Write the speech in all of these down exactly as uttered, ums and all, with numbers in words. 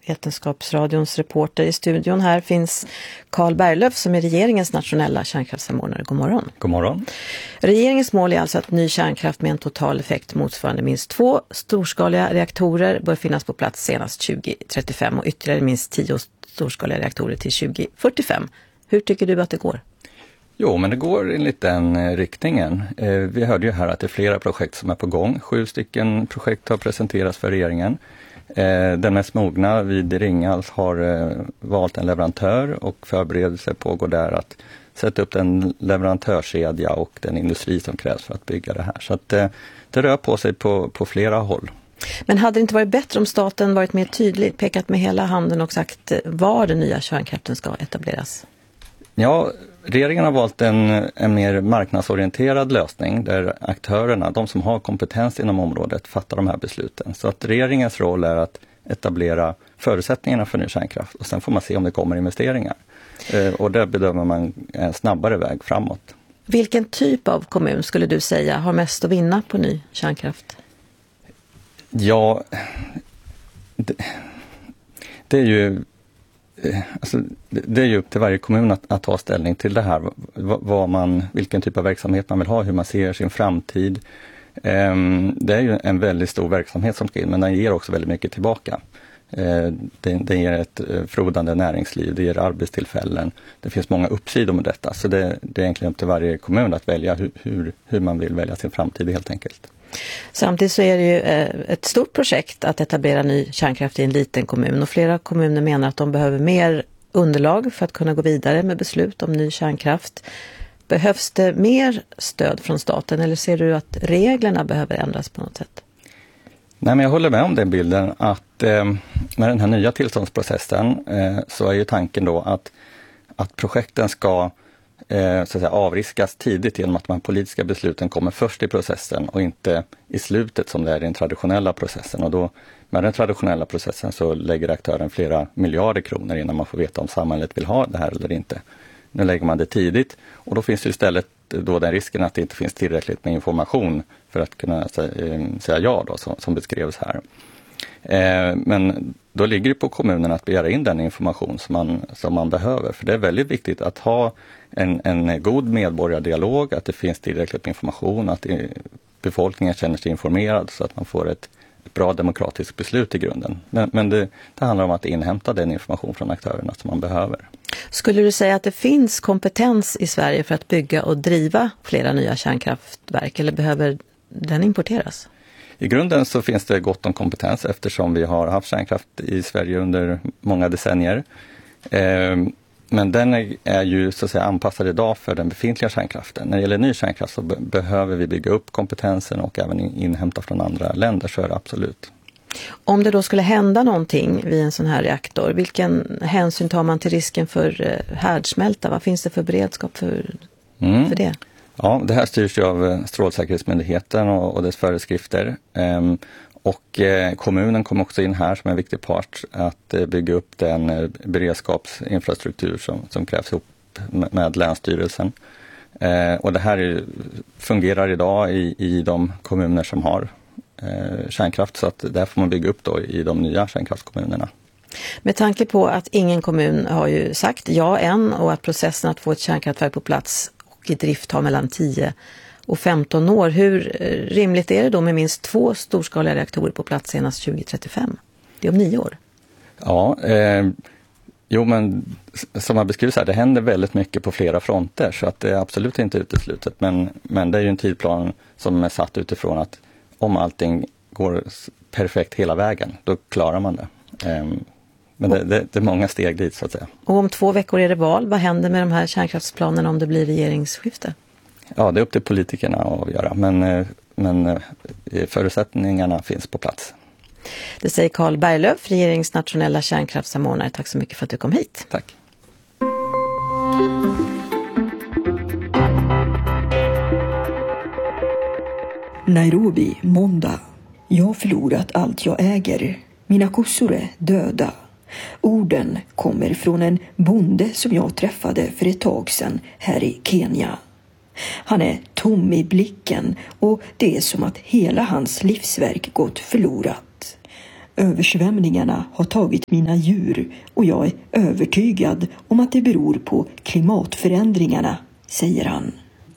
Vetenskapsradions reporter. I studion här finns Carl Berglöf som är regeringens nationella kärnkraftssamordnare. God morgon. God morgon. Regeringens mål är alltså att ny kärnkraft med en total effekt motsvarande minst två storskaliga reaktorer bör finnas på plats senast tjugo trettiofem och ytterligare minst tio storskaliga reaktorer till tjugo fyrtiofem. Hur tycker du att det går? Jo, men det går enligt den riktningen. Vi hörde ju här att det är flera projekt som är på gång. Sju stycken projekt har presenterats för regeringen. Den mest mogna vid Ringhals har valt en leverantör och förberedelse pågår där att sätta upp den leverantörskedja och den industri som krävs för att bygga det här. Så att det, det rör på sig på, på flera håll. Men hade det inte varit bättre om staten varit mer tydlig, pekat med hela handen och sagt var den nya kärnkraften ska etableras? Ja, regeringen har valt en, en mer marknadsorienterad lösning där aktörerna, de som har kompetens inom området, fattar de här besluten. Så att regeringens roll är att etablera förutsättningarna för ny kärnkraft och sen får man se om det kommer investeringar. Eh, och där bedömer man en snabbare väg framåt. Vilken typ av kommun skulle du säga har mest att vinna på ny kärnkraft? Ja, det, det är ju... Alltså, det är ju upp till varje kommun att, att ta ställning till det här. Vad man, vilken typ av verksamhet man vill ha, hur man ser sin framtid. Um, det är ju en väldigt stor verksamhet som ska in, men den ger också väldigt mycket tillbaka. Uh, den, den ger ett uh, frodande näringsliv, det ger arbetstillfällen. Det finns många uppsidor med detta, så det, det är egentligen upp till varje kommun att välja hur, hur, hur man vill välja sin framtid helt enkelt. Samtidigt så är det ju ett stort projekt att etablera ny kärnkraft i en liten kommun och flera kommuner menar att de behöver mer underlag för att kunna gå vidare med beslut om ny kärnkraft. Behövs det mer stöd från staten eller ser du att reglerna behöver ändras på något sätt? Nej, men jag håller med om den bilden att eh, med den här nya tillståndsprocessen eh, så är ju tanken då att, att projekten ska Eh, så att säga, avriskas tidigt genom att de politiska besluten kommer först i processen och inte i slutet som det är i den traditionella processen. Och då, med den traditionella processen så lägger aktören flera miljarder kronor innan man får veta om samhället vill ha det här eller inte. Nu lägger man det tidigt och då finns det istället då den risken att det inte finns tillräckligt med information för att kunna säga, säga ja då, som, som beskrevs här. Eh, men då ligger det på kommunen att begära in den information som man, som man behöver. För det är väldigt viktigt att ha en, en god medborgardialog, att det finns tillräckligt med information, att det, befolkningen känner sig informerad så att man får ett, ett bra demokratiskt beslut i grunden. Men, men det, det handlar om att inhämta den information från aktörerna som man behöver. Skulle du säga att det finns kompetens i Sverige för att bygga och driva flera nya kärnkraftverk eller behöver den importeras? I grunden så finns det gott om kompetens eftersom vi har haft kärnkraft i Sverige under många decennier. Eh, men den är, är ju så att säga anpassad idag för den befintliga kärnkraften. När det gäller ny kärnkraft så be- behöver vi bygga upp kompetensen och även inhämta från andra länder, så är det absolut. Om det då skulle hända någonting vid en sån här reaktor, vilken hänsyn tar man till risken för eh, härdsmälta? Vad finns det för beredskap för, mm. för det? Ja, det här styrs ju av Strålsäkerhetsmyndigheten och, och dess föreskrifter. Ehm, och eh, kommunen kommer också in här som en viktig part att eh, bygga upp den eh, beredskapsinfrastruktur som, som krävs ihop med, med Länsstyrelsen. Eh, och det här är, fungerar idag i, i de kommuner som har eh, kärnkraft, så att där får man bygga upp då i de nya kärnkraftskommunerna. Med tanke på att ingen kommun har ju sagt ja än och att processen att få ett kärnkraftverk på plats i drift har mellan tio och femton år. Hur rimligt är det då med minst två storskaliga reaktorer på plats senast tjugo trettiofem? Det är om nio år. Ja, eh, jo men som jag beskrivit här, det händer väldigt mycket på flera fronter så att det är absolut inte uteslutet. Men, men det är ju en tidplan som är satt utifrån att om allting går perfekt hela vägen, då klarar man det. Eh, Men det, det, det är många steg dit så att säga. Och om två veckor är det val. Vad händer med de här kärnkraftsplanerna om det blir regeringsskifte? Ja, det är upp till politikerna att göra. Men, men förutsättningarna finns på plats. Det säger Carl Berglöf, regeringens nationella kärnkraftssamordnare. Tack så mycket för att du kom hit. Tack. Nairobi, måndag. Jag har förlorat allt jag äger. Mina kossor är döda. Orden kommer från en bonde som jag träffade för ett tag sedan här i Kenya. Han är tom i blicken och det är som att hela hans livsverk gått förlorat. Översvämningarna har tagit mina djur och jag är övertygad om att det beror på klimatförändringarna, säger han.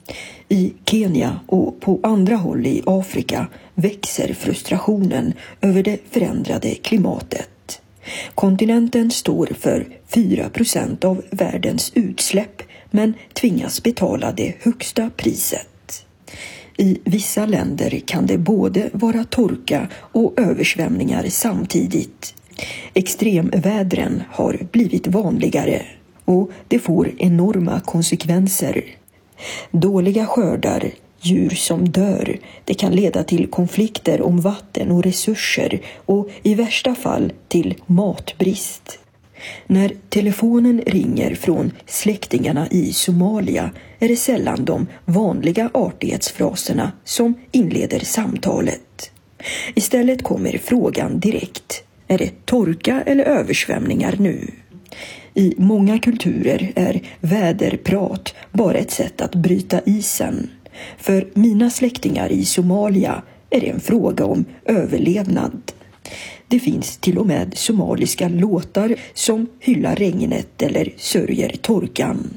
I Kenya och på andra håll i Afrika växer frustrationen över det förändrade klimatet. Kontinenten står för fyra procent av världens utsläpp men tvingas betala det högsta priset. I vissa länder kan det både vara torka och översvämningar samtidigt. Extremvädren har blivit vanligare och det får enorma konsekvenser. Dåliga skördar, djur som dör, det kan leda till konflikter om vatten och resurser och i värsta fall till matbrist. När telefonen ringer från släktingarna i Somalia är det sällan de vanliga artighetsfraserna som inleder samtalet. Istället kommer frågan direkt: är det torka eller översvämningar nu? I många kulturer är väderprat bara ett sätt att bryta isen. För mina släktingar i Somalia är det en fråga om överlevnad. Det finns till och med somaliska låtar som hyllar regnet eller sörjer torkan.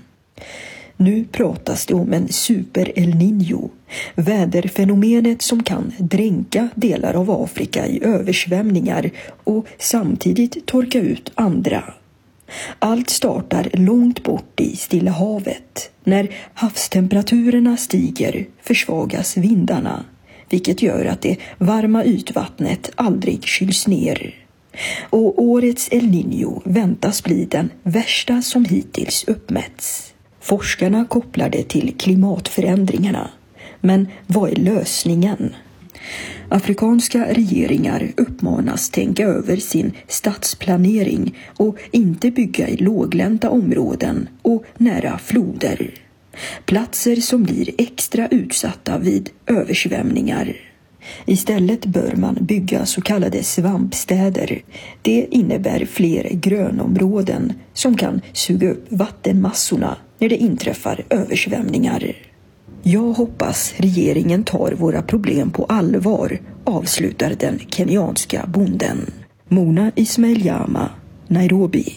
Nu pratas det om en super El Niño, väderfenomenet som kan dränka delar av Afrika i översvämningar och samtidigt torka ut andra. Allt startar långt bort i Stilla havet. När havstemperaturerna stiger försvagas vindarna, vilket gör att det varma ytvattnet aldrig kyls ner. Och årets El Niño väntas bli den värsta som hittills uppmätts. Forskarna kopplar det till klimatförändringarna. Men vad är lösningen? Afrikanska regeringar uppmanas tänka över sin stadsplanering och inte bygga i låglänta områden och nära floder. Platser som blir extra utsatta vid översvämningar. Istället bör man bygga så kallade svampstäder. Det innebär fler grönområden som kan suga upp vattenmassorna när det inträffar översvämningar. Jag hoppas regeringen tar våra problem på allvar, avslutar den kenyanska bonden. Mona Ismail-Jama, Nairobi.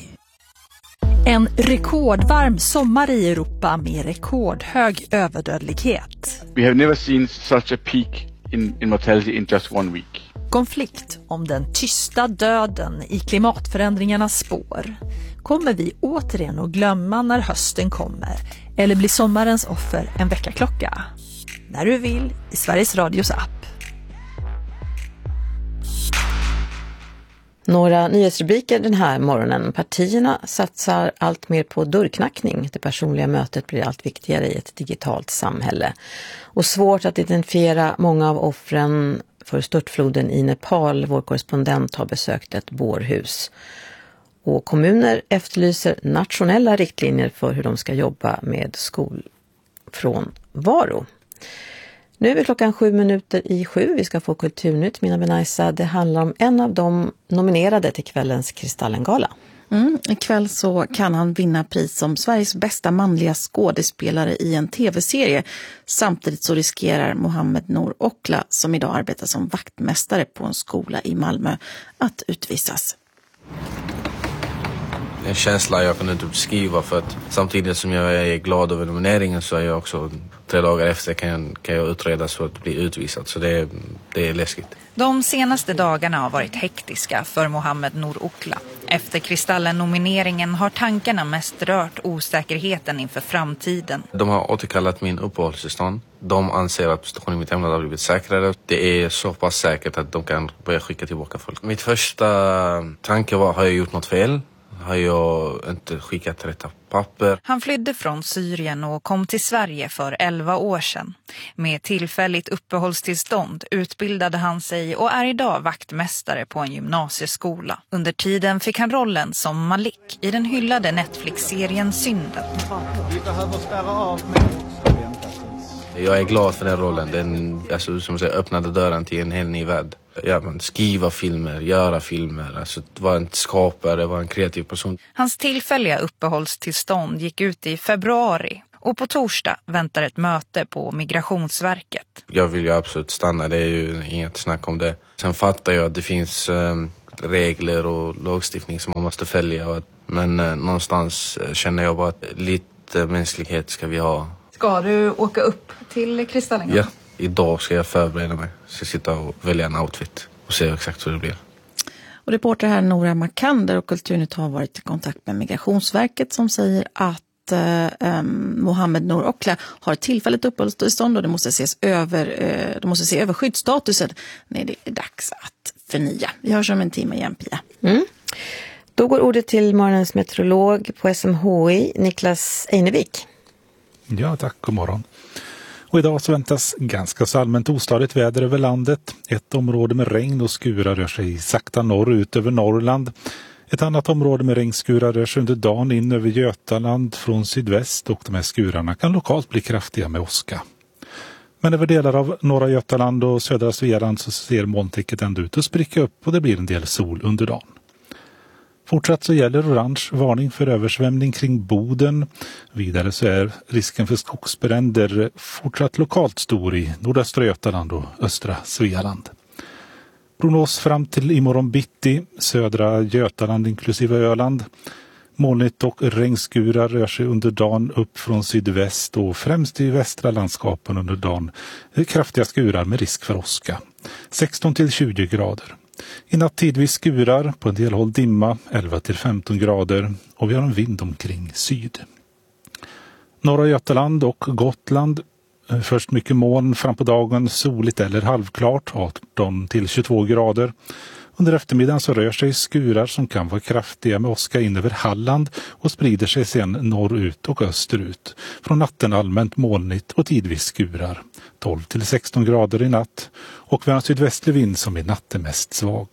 En rekordvarm sommar i Europa med rekordhög överdödlighet. We have never seen such a peak in, in mortality in just one week. Konflikt om den tysta döden i klimatförändringarnas spår. Kommer vi återigen att glömma när hösten kommer? Eller blir sommarens offer en väckarklocka? När du vill i Sveriges Radios app. Några nyhetsrubriker den här morgonen. Partierna satsar allt mer på dörrknackning. Det personliga mötet blir allt viktigare i ett digitalt samhälle. Och svårt att identifiera många av offren för störtfloden i Nepal. Vår korrespondent har besökt ett bårhus. Och kommuner efterlyser nationella riktlinjer för hur de ska jobba med skolfrånvaro. Nu är vi klockan sju minuter i sju. Vi ska få Kulturnytt, Mina Benaisa. Det handlar om en av de nominerade till kvällens Kristallengala. Mm, ikväll så kan han vinna pris som Sveriges bästa manliga skådespelare i en tv-serie. Samtidigt så riskerar Mohammed Nour Okhla, som idag arbetar som vaktmästare på en skola i Malmö, att utvisas. En känsla jag kan inte beskriva, för att samtidigt som jag är glad över nomineringen så är jag också tre dagar efter kan jag, kan jag utredas för att bli utvisad. Så det, det är läskigt. De senaste dagarna har varit hektiska för Mohammed Nour Okhla. Efter Kristallen-nomineringen har tankarna mest rört osäkerheten inför framtiden. De har återkallat min uppehållstillstånd. De anser att situationen i mitt hemland har blivit säkrare. Det är så pass säkert att de kan börja skicka tillbaka folk. Mitt första tanke var, har jag gjort något fel? Har jag inte skickat rätta papper? Han flydde från Syrien och kom till Sverige för elva år sedan. Med tillfälligt uppehållstillstånd utbildade han sig och är idag vaktmästare på en gymnasieskola. Under tiden fick han rollen som Malik i den hyllade Netflix-serien Synden. Jag är glad för den rollen. Den alltså, som säger, öppnade dörren till en hel ny värld. Ja, man skriva filmer, göra filmer, alltså vara en skapare, vara en kreativ person. Hans tillfälliga uppehållstillstånd gick ut i februari och på torsdag väntar ett möte på Migrationsverket. Jag vill ju absolut stanna, det är ju inget snack om det. Sen fattar jag att det finns eh, regler och lagstiftning som man måste följa. Men eh, någonstans känner jag bara att lite mänsklighet ska vi ha. Ska du åka upp till Kristallängen? Ja, idag ska jag förbereda mig. Jag ska sitta och välja en outfit och se exakt hur det blir. Och reporter här Nora Makander och Kulturnytt har varit i kontakt med Migrationsverket som säger att eh, Mohammed Nour Okla har tillfälligt uppehållstillstånd och det måste ses över, eh, de måste se över skyddsstatusen när det är dags att förnya. Vi hörs om en timme igen, Pia. Mm. Då går ordet till morgonens meteorolog på S M H I, Niklas Einevik. Ja, tack. God morgon. Och idag så väntas ganska så allmänt ostadigt väder över landet. Ett område med regn och skurar rör sig sakta norrut över Norrland. Ett annat område med regnskurar rör sig under dagen in över Götaland från sydväst och de här skurarna kan lokalt bli kraftiga med åska. Men över delar av norra Götaland och södra Svealand så ser molntäcket ändå ut att spricka upp och det blir en del sol under dagen. Fortsatt så gäller orange varning för översvämning kring Boden. Vidare så är risken för skogsbränder fortsatt lokalt stor i nordöstra Götaland och östra Svealand. Prognos fram till imorgon bitti, södra Götaland inklusive Öland. Molnigt och regnskurar rör sig under dagen upp från sydväst och främst i västra landskapen under dagen. Kraftiga skurar med risk för åska. sexton till tjugo grader. I natt tidvis skurar, på en del håll dimma, elva till femton grader och vi har en vind omkring syd. Norra Götaland och Gotland, först mycket moln fram på dagen, soligt eller halvklart, arton till tjugotvå grader. Under eftermiddagen så rör sig skurar som kan vara kraftiga med åska in över Halland och sprider sig sedan norrut och österut. Från natten allmänt molnigt och tidvis skurar, tolv till sexton grader i natt och vi har en sydvästlig vind som i natt är mest svag.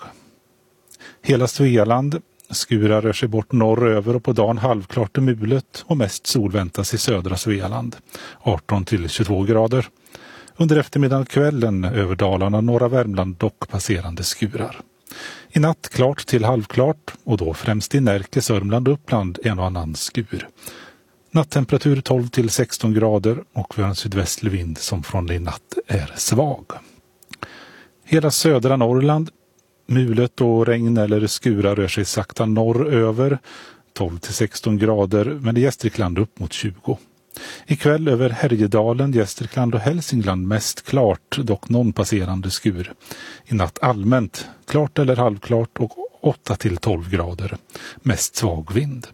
Hela Svealand, skurar rör sig bort norröver och på dagen halvklart och mulet och mest sol väntas i södra Svealand, arton till tjugotvå grader. Under eftermiddagen och kvällen över Dalarna och norra Värmland dock passerande skurar. I natt klart till halvklart och då främst i Närke, Sörmland och Uppland en och annan skur. Nattemperatur tolv till sexton grader och vi har en sydvästlig vind som från i natt är svag. Hela södra Norrland, mulet och regn eller skurar rör sig sakta norröver, tolv till sexton grader men i Gästrikland upp mot tjugo. Ikväll över Härjedalen, Gästrikland och Hälsingland mest klart, dock någon passerande skur. I natt allmänt klart eller halvklart och åtta till tolv grader, mest svag vind.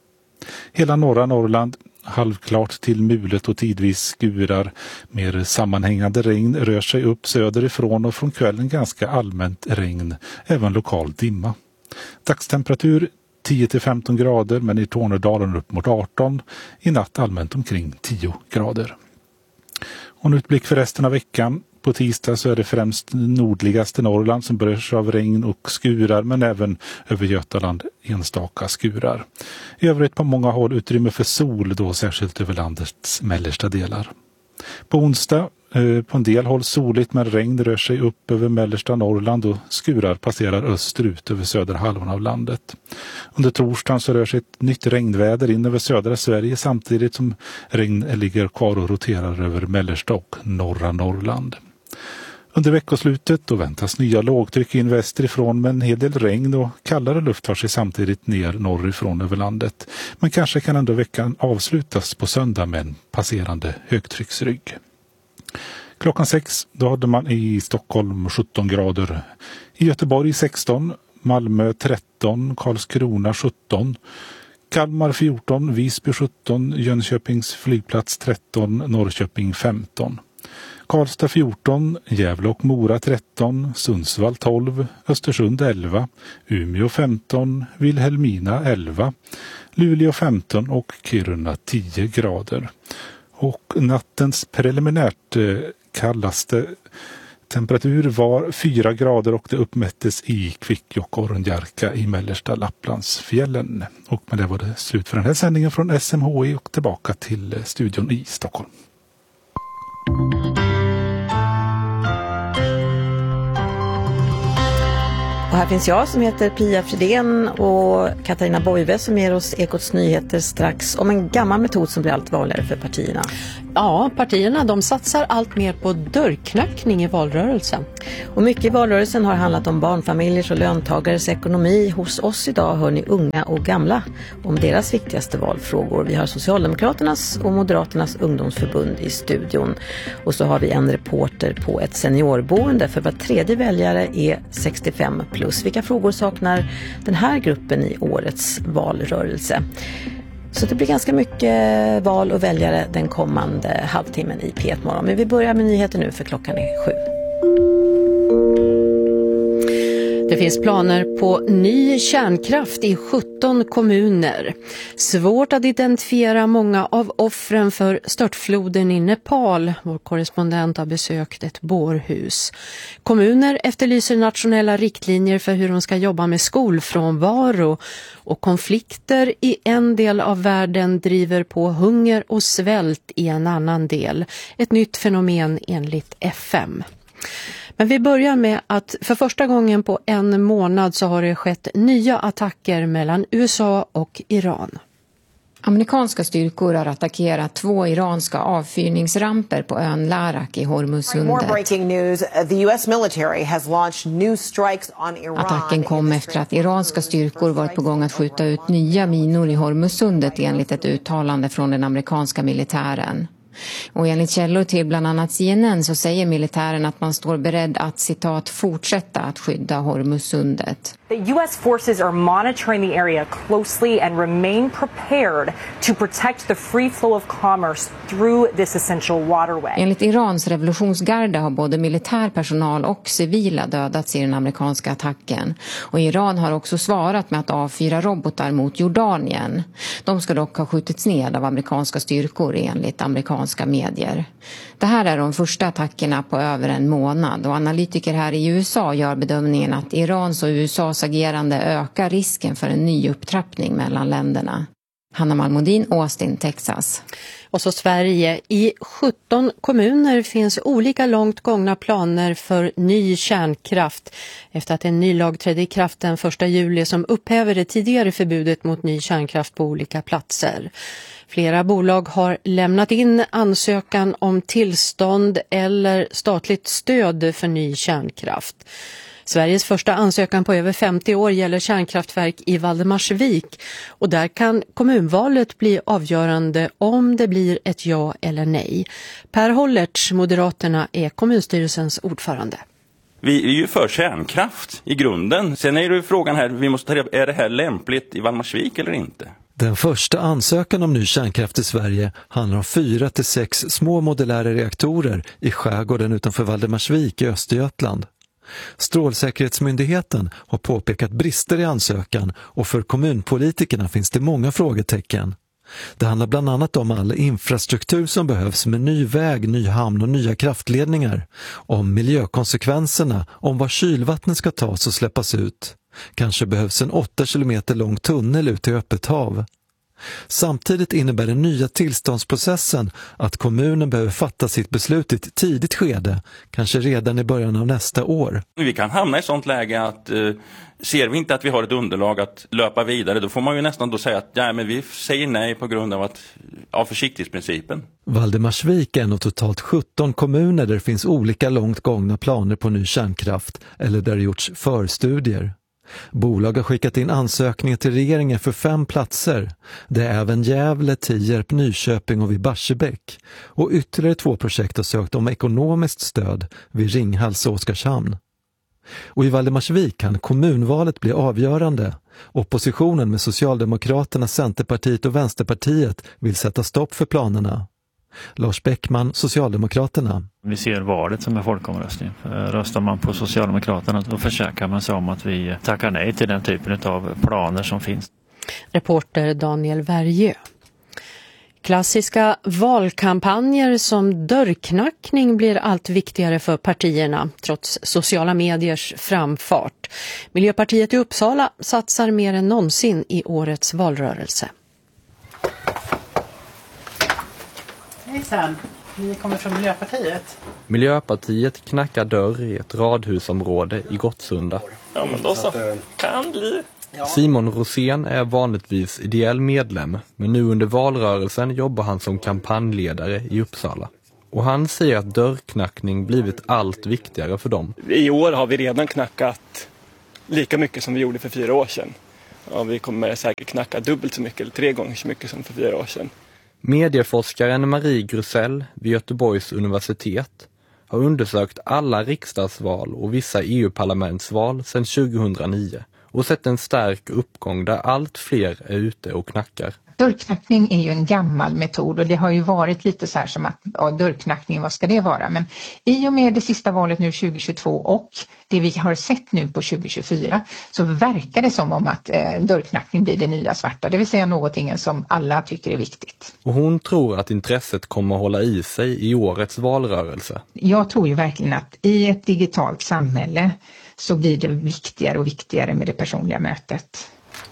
Hela norra Norrland halvklart till mulet och tidvis skurar. Mer sammanhängande regn rör sig upp söderifrån och från kvällen ganska allmänt regn, även lokal dimma. Dagstemperatur tio till femton grader men i Tornedalen upp mot arton, i natt allmänt omkring tio grader. Och en utblick för resten av veckan. På tisdag så är det främst nordligaste Norrland som berörs av regn och skurar men även över Götaland enstaka skurar. I övrigt på många håll utrymme för sol då särskilt över landets mellersta delar. På onsdag eh, på en del håll soligt men regn rör sig upp över mellersta Norrland och skurar passerar österut över södra halvan av landet. Under torsdagen så rör sig ett nytt regnväder in över södra Sverige samtidigt som regn ligger kvar och roterar över mellersta och norra Norrland. Under veckoslutet då väntas nya lågtryck in västerifrån med en hel del regn och kallare luft tar sig samtidigt ner norrifrån över landet. Men kanske kan ändå veckan avslutas på söndag med en passerande högtrycksrygg. Klockan sex då hade man i Stockholm sjutton grader, i Göteborg sexton, Malmö tretton, Karlskrona sjutton, Kalmar fjorton, Visby sjutton, Jönköpings flygplats tretton, Norrköping femton. Karlstad fjorton, Gävle och Mora tretton, Sundsvall tolv, Östersund elva, Umeå femton, Vilhelmina elva, Luleå femton och Kiruna tio grader. Och nattens preliminärt eh, kallaste temperatur var fyra grader och det uppmättes i Kvikkjokk och Ornjarka i mellersta Lapplandsfjällen. Och med det var det slut för den här sändningen från S M H I och tillbaka till studion i Stockholm. Och här finns jag som heter Pia Fridén och Katarina Boive som ger oss Ekots nyheter strax om en gammal metod som blir allt vanligare för partierna. Ja, partierna de satsar allt mer på dörrknackning i valrörelsen. Och mycket i valrörelsen har handlat om barnfamiljers och löntagares ekonomi. Hos oss idag hör ni unga och gamla om deras viktigaste valfrågor. Vi har Socialdemokraternas och Moderaternas ungdomsförbund i studion. Och så har vi en reporter på ett seniorboende för var tredje väljare är sextiofem plus. Vilka frågor saknar den här gruppen i årets valrörelse? Så det blir ganska mycket val och väljare den kommande halvtimmen i P ett morgon. Men vi börjar med nyheter nu för klockan är sju. Det finns planer på ny kärnkraft i sjutton kommuner. Svårt att identifiera många av offren för störtfloden i Nepal. Vår korrespondent har besökt ett bårhus. Kommuner efterlyser nationella riktlinjer för hur de ska jobba med skolfrånvaro. Och konflikter i en del av världen driver på hunger och svält i en annan del. Ett nytt fenomen enligt F M. Men vi börjar med att för första gången på en månad så har det skett nya attacker mellan U S A och Iran. Amerikanska styrkor har attackerat två iranska avfyrningsramper på ön Larak i Hormuzsundet. Attacken kom efter att iranska styrkor varit på gång att skjuta ut nya minor i Hormuzsundet enligt ett uttalande från den amerikanska militären. Och enligt källor till bland annat C N N så säger militären att man står beredd att citat fortsätta att skydda Hormuzsundet. The U S forces are monitoring the area closely and remain prepared to protect the free flow of commerce through this essential waterway. Enligt Irans revolutionsgarde har både militär personal och civila dödats i den amerikanska attacken. Och Iran har också svarat med att avfyra robotar mot Jordanien. De ska dock ha skjutits ned av amerikanska styrkor enligt amerikanska medier. Det här är de första attackerna på över en månad och analytiker här i U S A gör bedömningen att Irans och U S A:s agerande ökar risken för en ny upptrappning mellan länderna. Hanna Malmodin, Austin, Texas. Och så Sverige. I sjutton kommuner finns olika långt gångna planer för ny kärnkraft efter att en ny lag trädde i kraft den första juli som upphäver det tidigare förbudet mot ny kärnkraft på olika platser. Flera bolag har lämnat in ansökan om tillstånd eller statligt stöd för ny kärnkraft. Sveriges första ansökan på över femtio år gäller kärnkraftverk i Valdemarsvik och där kan kommunvalet bli avgörande om det blir ett ja eller nej. Per Hollertz, Moderaterna, är kommunstyrelsens ordförande. Vi är ju för kärnkraft i grunden. Sen är det frågan här, vi måste ta reda på, är det här lämpligt i Valdemarsvik eller inte? Den första ansökan om ny kärnkraft i Sverige handlar om fyra till sex små modulära reaktorer i skärgården utanför Valdemarsvik i Östergötland. Strålsäkerhetsmyndigheten har påpekat brister i ansökan och för kommunpolitikerna finns det många frågetecken. Det handlar bland annat om all infrastruktur som behövs med ny väg, ny hamn och nya kraftledningar. Om miljökonsekvenserna, om var kylvattnet ska tas och släppas ut. Kanske behövs en åtta kilometer lång tunnel ut i öppet hav. Samtidigt innebär den nya tillståndsprocessen att kommunen behöver fatta sitt beslut i ett tidigt skede, kanske redan i början av nästa år. Vi kan hamna i sånt läge att eh, ser vi inte att vi har ett underlag att löpa vidare, då får man ju nästan då säga att ja, men vi säger nej på grund av, att, av försiktighetsprincipen. Valdemarsvik är en av totalt sjutton kommuner där det finns olika långt gångna planer på ny kärnkraft eller där det gjorts förstudier. Bolag har skickat in ansökningar till regeringen för fem platser. Det är även Gävle, Tierp, Nyköping och vid Barsebäck. Och ytterligare två projekt har sökt om ekonomiskt stöd vid Ringhals och Oskarshamn. Och i Valdemarsvik kan kommunvalet bli avgörande. Oppositionen med Socialdemokraterna, Centerpartiet och Vänsterpartiet vill sätta stopp för planerna. Lars Bäckman, Socialdemokraterna. Vi ser valet som en folkomröstning. Röstar man på Socialdemokraterna då försäkrar man sig om att vi tackar nej till den typen av planer som finns. Reporter Daniel Värjö. Klassiska valkampanjer som dörrknackning blir allt viktigare för partierna trots sociala mediers framfart. Miljöpartiet i Uppsala satsar mer än någonsin i årets valrörelse. Hejsan. Ni kommer från Miljöpartiet. Miljöpartiet knackar dörr i ett radhusområde i Gottsunda. Ja, men då så. Kan bli. Simon Rosén är vanligtvis ideell medlem, men nu under valrörelsen jobbar han som kampanjledare i Uppsala. Och han säger att dörrknackning blivit allt viktigare för dem. I år har vi redan knackat lika mycket som vi gjorde för fyra år sedan. Ja, vi kommer säkert knacka dubbelt så mycket eller tre gånger så mycket som för fyra år sedan. Medieforskaren Marie Grusell vid Göteborgs universitet har undersökt alla riksdagsval och vissa E U-parlamentsval sedan tjugohundranio och sett en stark uppgång där allt fler är ute och knackar. Dörrknackning är ju en gammal metod och det har ju varit lite så här som att ja, dörrknackning, vad ska det vara? Men i och med det sista valet nu tjugohundratjugotvå och det vi har sett nu på tjugohundratjugofyra så verkar det som om att eh, dörrknackning blir det nya svarta. Det vill säga någonting som alla tycker är viktigt. Och hon tror att intresset kommer att hålla i sig i årets valrörelse. Jag tror ju verkligen att i ett digitalt samhälle så blir det viktigare och viktigare med det personliga mötet.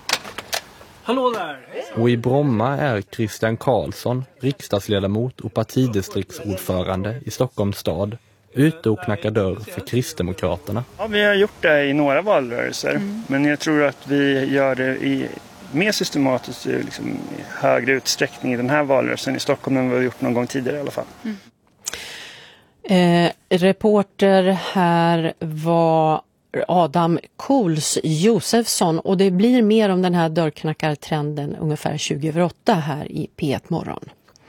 Hallå där! Och i Bromma är Christian Karlsson, riksdagsledamot och partidistriktsordförande i Stockholms stad, ute och knackar dörr för Kristdemokraterna. Ja, vi har gjort det i några valrörelser, mm. men jag tror att vi gör det i mer systematiskt liksom, i högre utsträckning i den här valrörelsen i Stockholm än vad vi har gjort någon gång tidigare i alla fall. Mm. Eh, reporter här var Adam Kols Josefsson och det blir mer om den här dörrknackartrenden ungefär tjugo över åtta här i P ett morgon.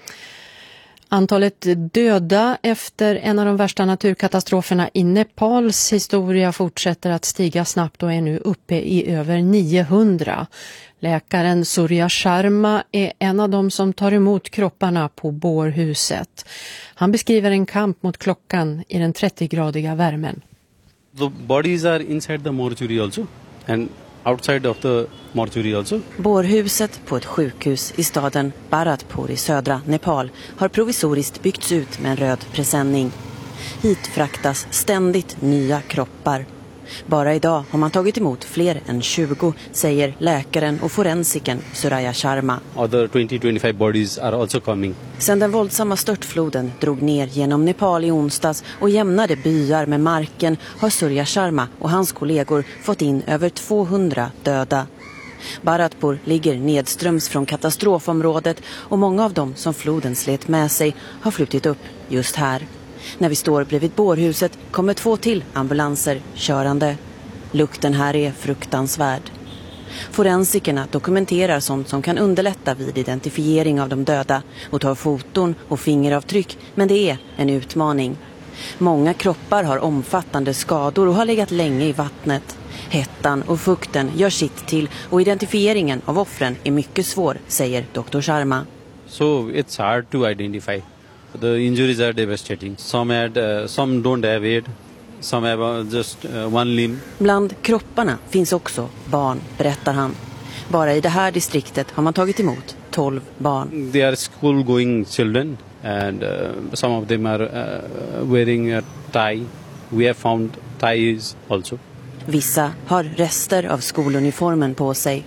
Antalet döda efter en av de värsta naturkatastroferna i Nepals historia fortsätter att stiga snabbt och är nu uppe i över niohundra. Läkaren Surya Sharma är en av dem som tar emot kropparna på bårhuset. Han beskriver en kamp mot klockan i den trettio-gradiga värmen. The bodies are inside the mortuary also and outside of the mortuary also. Bårhuset på ett sjukhus i staden Bharatpur i södra Nepal har provisoriskt byggts ut med en röd presenning. Hit fraktas ständigt nya kroppar. Bara idag har man tagit emot fler än tjugo, säger läkaren och forensiken Surya Sharma. Other twenty to twenty-five bodies are also coming. Sedan den våldsamma störtfloden drog ner genom Nepal i onsdags och jämnade byar med marken har Surya Sharma och hans kollegor fått in över tvåhundra döda. Bharatpur ligger nedströms från katastrofområdet och många av dem som floden slet med sig har flutit upp just här. När vi står bredvid bårhuset kommer två till ambulanser körande. Lukten här är fruktansvärd. Forensikerna dokumenterar sånt som kan underlätta vid identifiering av de döda och tar foton och fingeravtryck, men det är en utmaning. Många kroppar har omfattande skador och har legat länge i vattnet. Hettan och fukten gör sitt till och identifieringen av offren är mycket svår, säger doktor Sharma. So it's hard to identify. The injuries are devastating. Some had, uh, some don't have head. Some have uh, just uh, one limb. Bland kropparna finns också barn, berättar han. Bara i det här distriktet har man tagit emot tolv barn. They are school going children and uh, some of them are uh, wearing a tie. We have found ties also. Vissa har rester av skoluniformen på sig.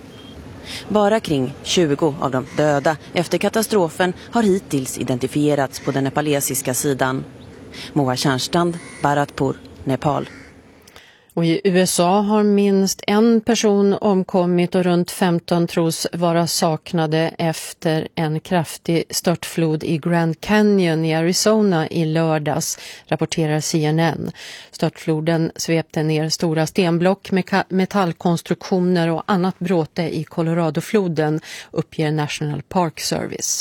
Bara kring tjugo av de döda efter katastrofen har hittills identifierats på den nepalesiska sidan. Moa Tjärnstrand, Bharatpur, Nepal. Och i U S A har minst en person omkommit och runt femton tros vara saknade efter en kraftig störtflod i Grand Canyon i Arizona i lördags, rapporterar C N N. Störtfloden svepte ner stora stenblock med metallkonstruktioner och annat bråte i Coloradofloden, uppger National Park Service.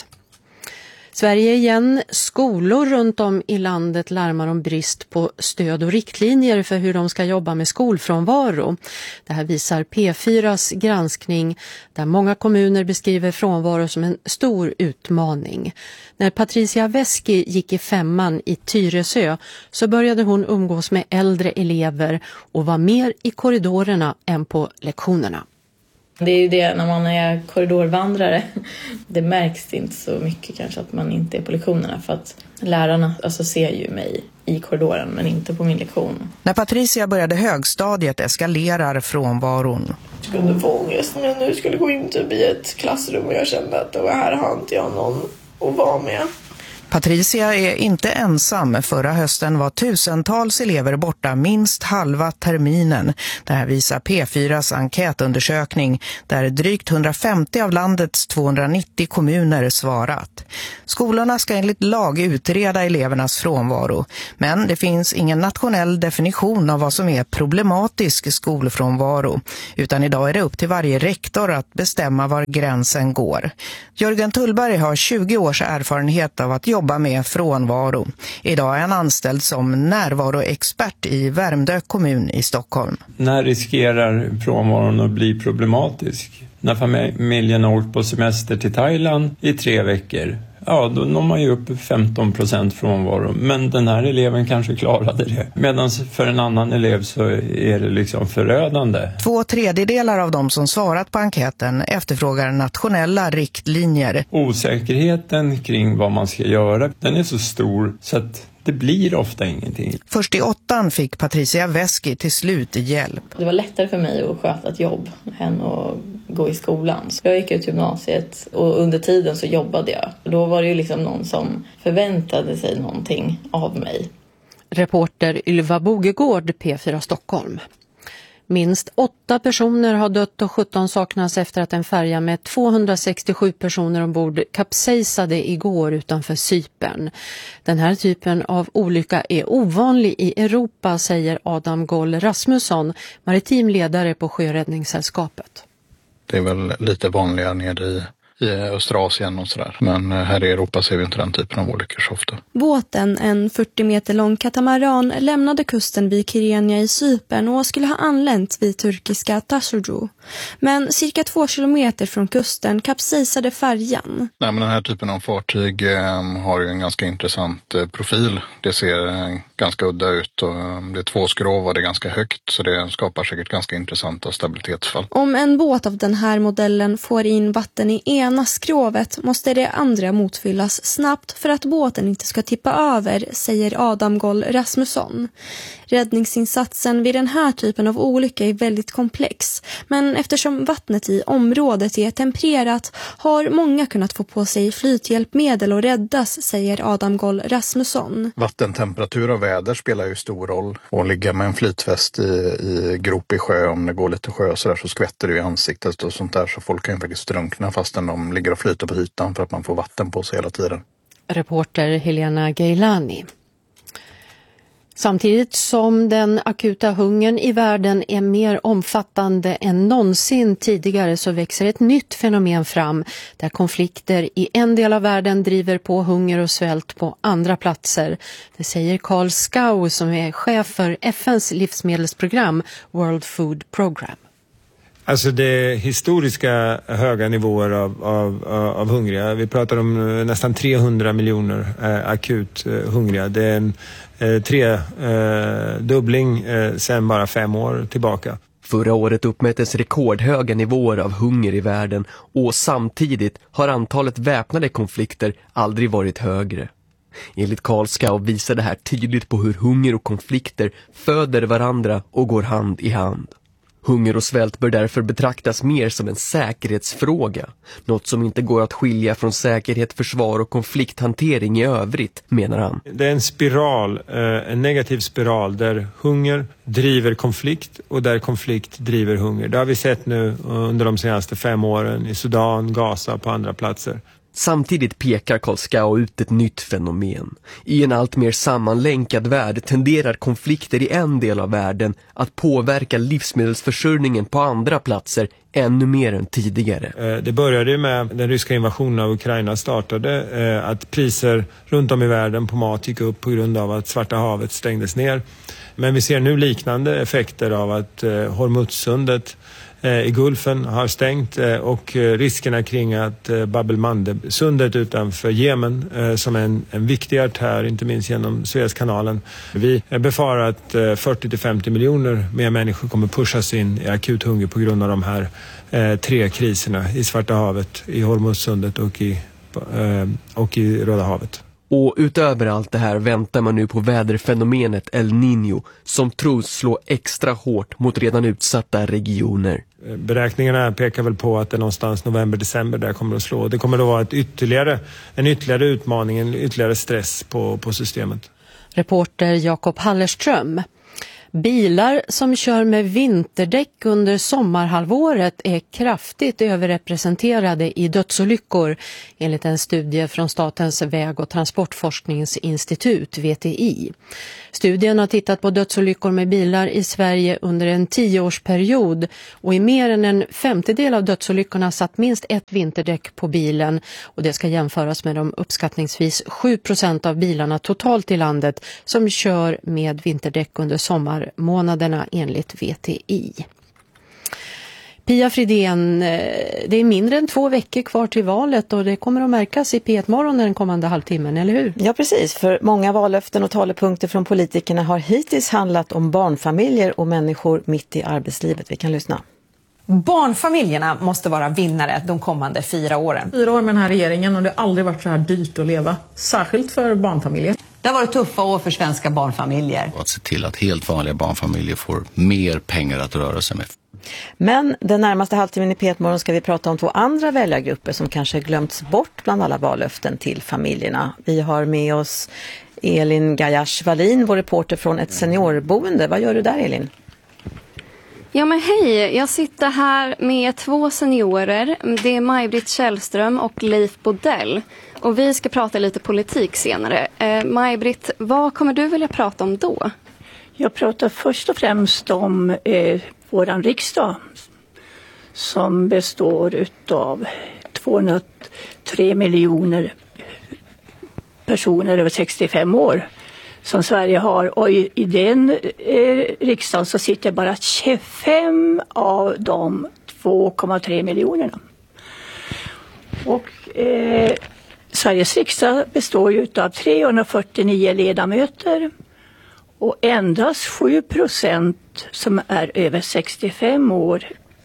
Sverige igen. Skolor runt om i landet larmar om brist på stöd och riktlinjer för hur de ska jobba med skolfrånvaro. Det här visar P fyras granskning där många kommuner beskriver frånvaro som en stor utmaning. När Patricia Veski gick i femman i Tyresö så började hon umgås med äldre elever och var mer i korridorerna än på lektionerna. Det är ju det när man är korridorvandrare. Det märks inte så mycket kanske att man inte är på lektionerna för att lärarna alltså ser ju mig i korridoren men inte på min lektion. När Patricia började högstadiet eskalerar frånvaron. Jag kunde få ångest när jag nu skulle gå in typ i ett klassrum och jag kände att det var här har inte jag någon att vara med. Patricia är inte ensam. Förra hösten var tusentals elever borta minst halva terminen. Det här visar P fyras enkätundersökning där drygt hundrafemtio av landets tvåhundranittio kommuner svarat. Skolorna ska enligt lag utreda elevernas frånvaro. Men det finns ingen nationell definition av vad som är problematisk skolfrånvaro. Utan idag är det upp till varje rektor att bestämma var gränsen går. Jörgen Tullberg har tjugo års erfarenhet av att jobba med frånvaro. Idag är han anställd som närvaroexpert i Värmdö kommun i Stockholm. När riskerar frånvaron att bli problematisk? När familjen har åkt på semester till Thailand i tre veckor, ja då når man ju upp femton procent frånvaro. Men den här eleven kanske klarade det. Medan för en annan elev så är det liksom förödande. Två tredjedelar av de som svarat på enkäten efterfrågar nationella riktlinjer. Osäkerheten kring vad man ska göra, den är så stor så att det blir ofta ingenting. Först i åttan fick Patricia Veski till slut hjälp. Det var lättare för mig att sköta ett jobb än att gå i skolan. Så jag gick ut gymnasiet och under tiden så jobbade jag. Då var det ju liksom någon som förväntade sig någonting av mig. Reporter Ylva Bogegård, P fyra Stockholm. Minst åtta personer har dött och sjutton saknas efter att en färja med tvåhundrasextiosju personer ombord kapsejsade igår utanför Cypern. Den här typen av olycka är ovanlig i Europa, säger Adam Goll Rasmusson, maritim ledare på Sjöräddningssällskapet. Det är väl lite vanligare nere i i Österasien och sådär. Men här i Europa ser vi inte den typen av olyckor så ofta. Båten, en fyrtio meter lång katamaran, lämnade kusten vid Kyrenia i Cypern och skulle ha anlänt vid turkiska Tasurcu. Men cirka två kilometer från kusten kapsejsade färjan. Nej, men den här typen av fartyg eh, har ju en ganska intressant eh, profil. Det ser eh, ganska udda ut och eh, det är två skrov och det är ganska högt, så det skapar säkert ganska intressanta stabilitetsfall. Om en båt av den här modellen får in vatten i ena skrovet måste det andra motfyllas snabbt för att båten inte ska tippa över, säger Adam Goll Rasmusson. Räddningsinsatsen vid den här typen av olycka är väldigt komplex, men eftersom vattnet i området är tempererat har många kunnat få på sig flythjälpmedel och räddas, säger Adam Goll Rasmusson. Vattentemperatur och väder spelar ju stor roll. Och ligga med en flytväst i, i grop i sjö, om det går lite sjö så där, så skvätter det i ansiktet och sånt där, så folk kan ju faktiskt drunkna fastän de ligger och flyter på ytan för att man får vatten på sig hela tiden. Reporter Helena Geilani. Samtidigt som den akuta hungern i världen är mer omfattande än någonsin tidigare så växer ett nytt fenomen fram där konflikter i en del av världen driver på hunger och svält på andra platser. Det säger Carl Skau som är chef för F N:s livsmedelsprogram World Food Program. Alltså det historiska höga nivåer av, av, av hungriga. Vi pratar om nästan trehundra miljoner eh, akut eh, hungriga. Det är en eh, tredubbling eh, eh, sedan bara fem år tillbaka. Förra året uppmättes rekordhöga nivåer av hunger i världen och samtidigt har antalet väpnade konflikter aldrig varit högre. Enligt Carl Skau visar det här tydligt på hur hunger och konflikter föder varandra och går hand i hand. Hunger och svält bör därför betraktas mer som en säkerhetsfråga, något som inte går att skilja från säkerhet, försvar och konflikthantering i övrigt, menar han. Det är en spiral, en negativ spiral där hunger driver konflikt och där konflikt driver hunger. Det har vi sett nu under de senaste fem åren i Sudan, Gaza och på andra platser. Samtidigt pekar Carl Skau ut ett nytt fenomen. I en allt mer sammanlänkad värld tenderar konflikter i en del av världen att påverka livsmedelsförsörjningen på andra platser ännu mer än tidigare. Det började med den ryska invasionen av Ukraina startade att priser runt om i världen på mat gick upp på grund av att Svarta havet stängdes ner. Men vi ser nu liknande effekter av att Hormuzsundet i Gulfen har stängt och riskerna kring att Bab el-Mandeb-sundet utanför Jemen som är en, en viktig artär, inte minst genom Suezkanalen. Vi befarar att fyrtio till femtio miljoner mer människor kommer pushas in i akut hunger på grund av de här eh, tre kriserna i Svarta havet, i Hormuzsundet och i, eh, och i Röda havet. Och utöver allt det här väntar man nu på väderfenomenet El Niño som tros slå extra hårt mot redan utsatta regioner. Beräkningarna pekar väl på att det någonstans november-december där kommer att slå. Det kommer att vara ett ytterligare, en ytterligare utmaning, en ytterligare stress på, på systemet. Reporter Jakob Hallerström. Bilar som kör med vinterdäck under sommarhalvåret är kraftigt överrepresenterade i dödsolyckor enligt en studie från Statens väg- och transportforskningsinstitut V T I. Studien har tittat på dödsolyckor med bilar i Sverige under en tioårsperiod och i mer än en femtedel av dödsolyckorna satt minst ett vinterdäck på bilen och det ska jämföras med de uppskattningsvis sju procent av bilarna totalt i landet som kör med vinterdäck under sommarmånaderna enligt V T I. Pia Fridén, det är mindre än två veckor kvar till valet och det kommer att märkas i P ett-morgon den kommande halvtimmen, eller hur? Ja, precis. För många vallöften och talepunkter från politikerna har hittills handlat om barnfamiljer och människor mitt i arbetslivet. Vi kan lyssna. Barnfamiljerna måste vara vinnare de kommande fyra åren. Fyra år med den här regeringen och det har aldrig varit så här dyrt att leva, särskilt för barnfamiljer. Det har varit tuffa år för svenska barnfamiljer. Att se till att helt vanliga barnfamiljer får mer pengar att röra sig med. Men den närmaste halvtimmen i P ett-morgon ska vi prata om två andra väljargrupper som kanske glömts bort bland alla vallöften till familjerna. Vi har med oss Elin Gajash-Wallin, vår reporter från ett seniorboende. Vad gör du där, Elin? Ja men hej, jag sitter här med två seniorer. Det är Maj-Britt Källström och Leif Bodell. Och vi ska prata lite politik senare. Eh, Maj-Britt, vad kommer du vilja prata om då? Jag pratar först och främst om eh, våran riksdag som består av tvåhundratre miljoner personer över sextiofem år som Sverige har. Och i, i den eh, riksdagen så sitter bara tjugofem av de två komma tre miljonerna. Och eh, Sveriges riksdag består ju av trehundrafyrtionio ledamöter och endast sju procent som är över sextiofem år.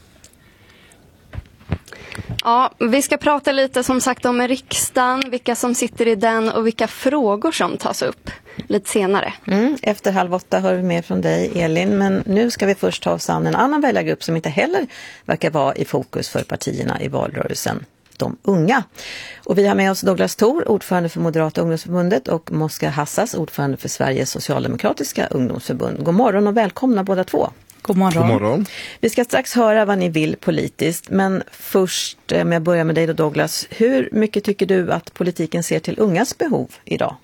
Ja, vi ska prata lite som sagt om riksdagen, vilka som sitter i den och vilka frågor som tas upp lite senare. Mm, efter halv åtta hör vi mer från dig, Elin, men nu ska vi först ta oss an en annan väljargrupp som inte heller verkar vara i fokus för partierna i valrörelsen. De unga. Och vi har med oss Douglas Thor, ordförande för Moderata ungdomsförbundet, och Moska Hassas, ordförande för Sveriges socialdemokratiska ungdomsförbund. God morgon och välkomna båda två. God morgon. God morgon. Vi ska strax höra vad ni vill politiskt, men först, om jag börjar med dig då, Douglas, hur mycket tycker du att politiken ser till ungas behov idag?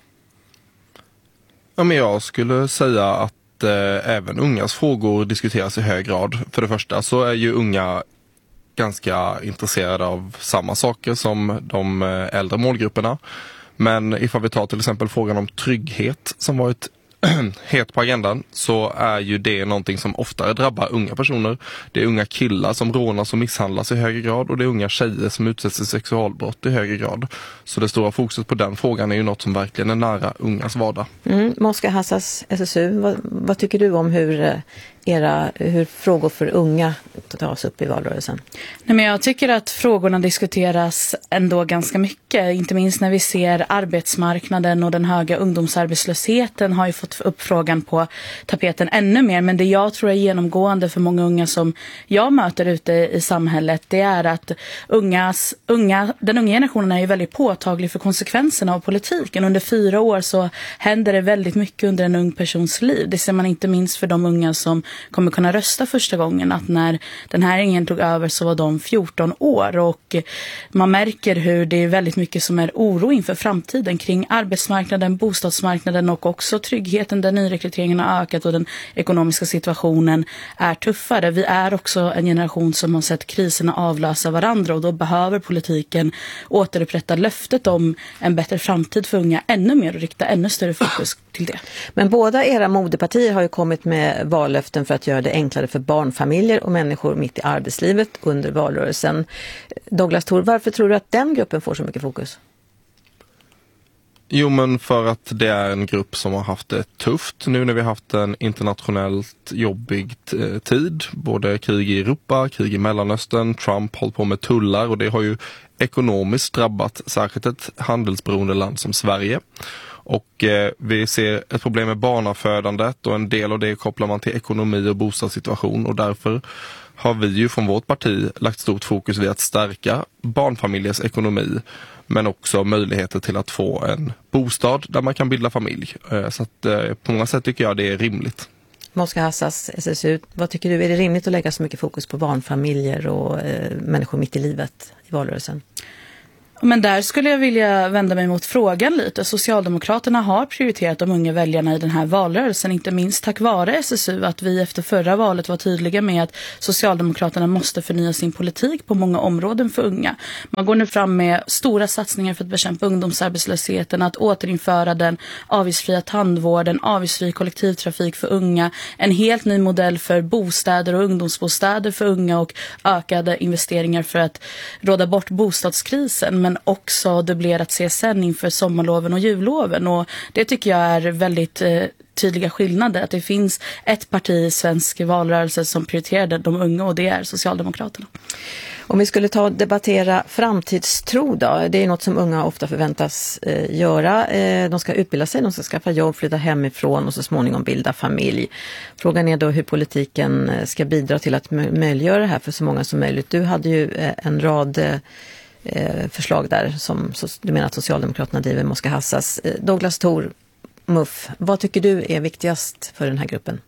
Ja, men jag skulle säga att eh, även ungas frågor diskuteras i hög grad. För det första så är ju unga ganska intresserade av samma saker som de äldre målgrupperna. Men ifall vi tar till exempel frågan om trygghet som varit het på agendan, så är ju det någonting som oftare drabbar unga personer. Det är unga killar som rånas och misshandlas i högre grad och det är unga tjejer som utsätts för sexualbrott i högre grad. Så det stora fokuset på den frågan är ju något som verkligen är nära ungas vardag. Mm, Moska Hassas, S S U, vad, vad tycker du om hur, era, hur frågor för unga tas upp i valrörelsen? Nej, men jag tycker att frågorna diskuteras ändå ganska mycket, inte minst när vi ser arbetsmarknaden och den höga ungdomsarbetslösheten har ju fått upp frågan på tapeten ännu mer. Men det jag tror är genomgående för många unga som jag möter ute i samhället, det är att ungas, unga, den unga generationen är ju väldigt påtaglig för konsekvenserna av politiken. Under fyra år så händer det väldigt mycket under en ung persons liv. Det ser man inte minst för de unga som kommer kunna rösta första gången, att när den här regeringen tog över så var de fjorton år och man märker hur det är väldigt mycket som är oro inför framtiden kring arbetsmarknaden, bostadsmarknaden och också tryggheten där nyrekryteringen har ökat och den ekonomiska situationen är tuffare. Vi är också en generation som har sett kriserna avlösa varandra och då behöver politiken återupprätta löftet om en bättre framtid för unga ännu mer och rikta ännu större fokus till det. Men båda era moderpartier har ju kommit med vallöften för att göra det enklare för barnfamiljer och människor mitt i arbetslivet under valrörelsen. Douglas Thor, varför tror du att den gruppen får så mycket fokus? Jo, men för att det är en grupp som har haft det tufft nu när vi har haft en internationellt jobbig t- tid. Både krig i Europa, krig i Mellanöstern, Trump håller på med tullar och det har ju ekonomiskt drabbat särskilt ett handelsberoende land som Sverige. Och eh, vi ser ett problem med barnafödandet och en del av det kopplar man till ekonomi och bostadssituation och därför har vi ju från vårt parti lagt stort fokus vid att stärka barnfamiljers ekonomi men också möjligheter till att få en bostad där man kan bilda familj. Så att på många sätt tycker jag det är rimligt. Moska Hassas, S S U, vad tycker du? Är det rimligt att lägga så mycket fokus på barnfamiljer och eh, människor mitt i livet i valrörelsen? Men där skulle jag vilja vända mig mot frågan lite. Socialdemokraterna har prioriterat de unga väljarna i den här valrörelsen, inte minst tack vare S S U, att vi efter förra valet var tydliga med att Socialdemokraterna måste förnya sin politik på många områden för unga. Man går nu fram med stora satsningar för att bekämpa ungdomsarbetslösheten, att återinföra den avgiftsfria tandvården, avgiftsfri kollektivtrafik för unga, en helt ny modell för bostäder och ungdomsbostäder för unga och ökade investeringar för att råda bort bostadskrisen. Men också dubblerat C S N inför sommarloven och julloven. Och det tycker jag är väldigt eh, tydliga skillnader. Att det finns ett parti i svensk valrörelse som prioriterade de unga och det är Socialdemokraterna. Om vi skulle ta och debattera framtidstro då, det är något som unga ofta förväntas eh, göra. Eh, de ska utbilda sig, de ska skaffa jobb, flytta hemifrån och så småningom bilda familj. Frågan är då hur politiken ska bidra till att möjliggöra det här för så många som möjligt. Du hade ju eh, en rad eh, förslag där som du menar att Socialdemokraterna driver, Moska Hassas. Douglas Thor, M U F, vad tycker du är viktigast för den här gruppen?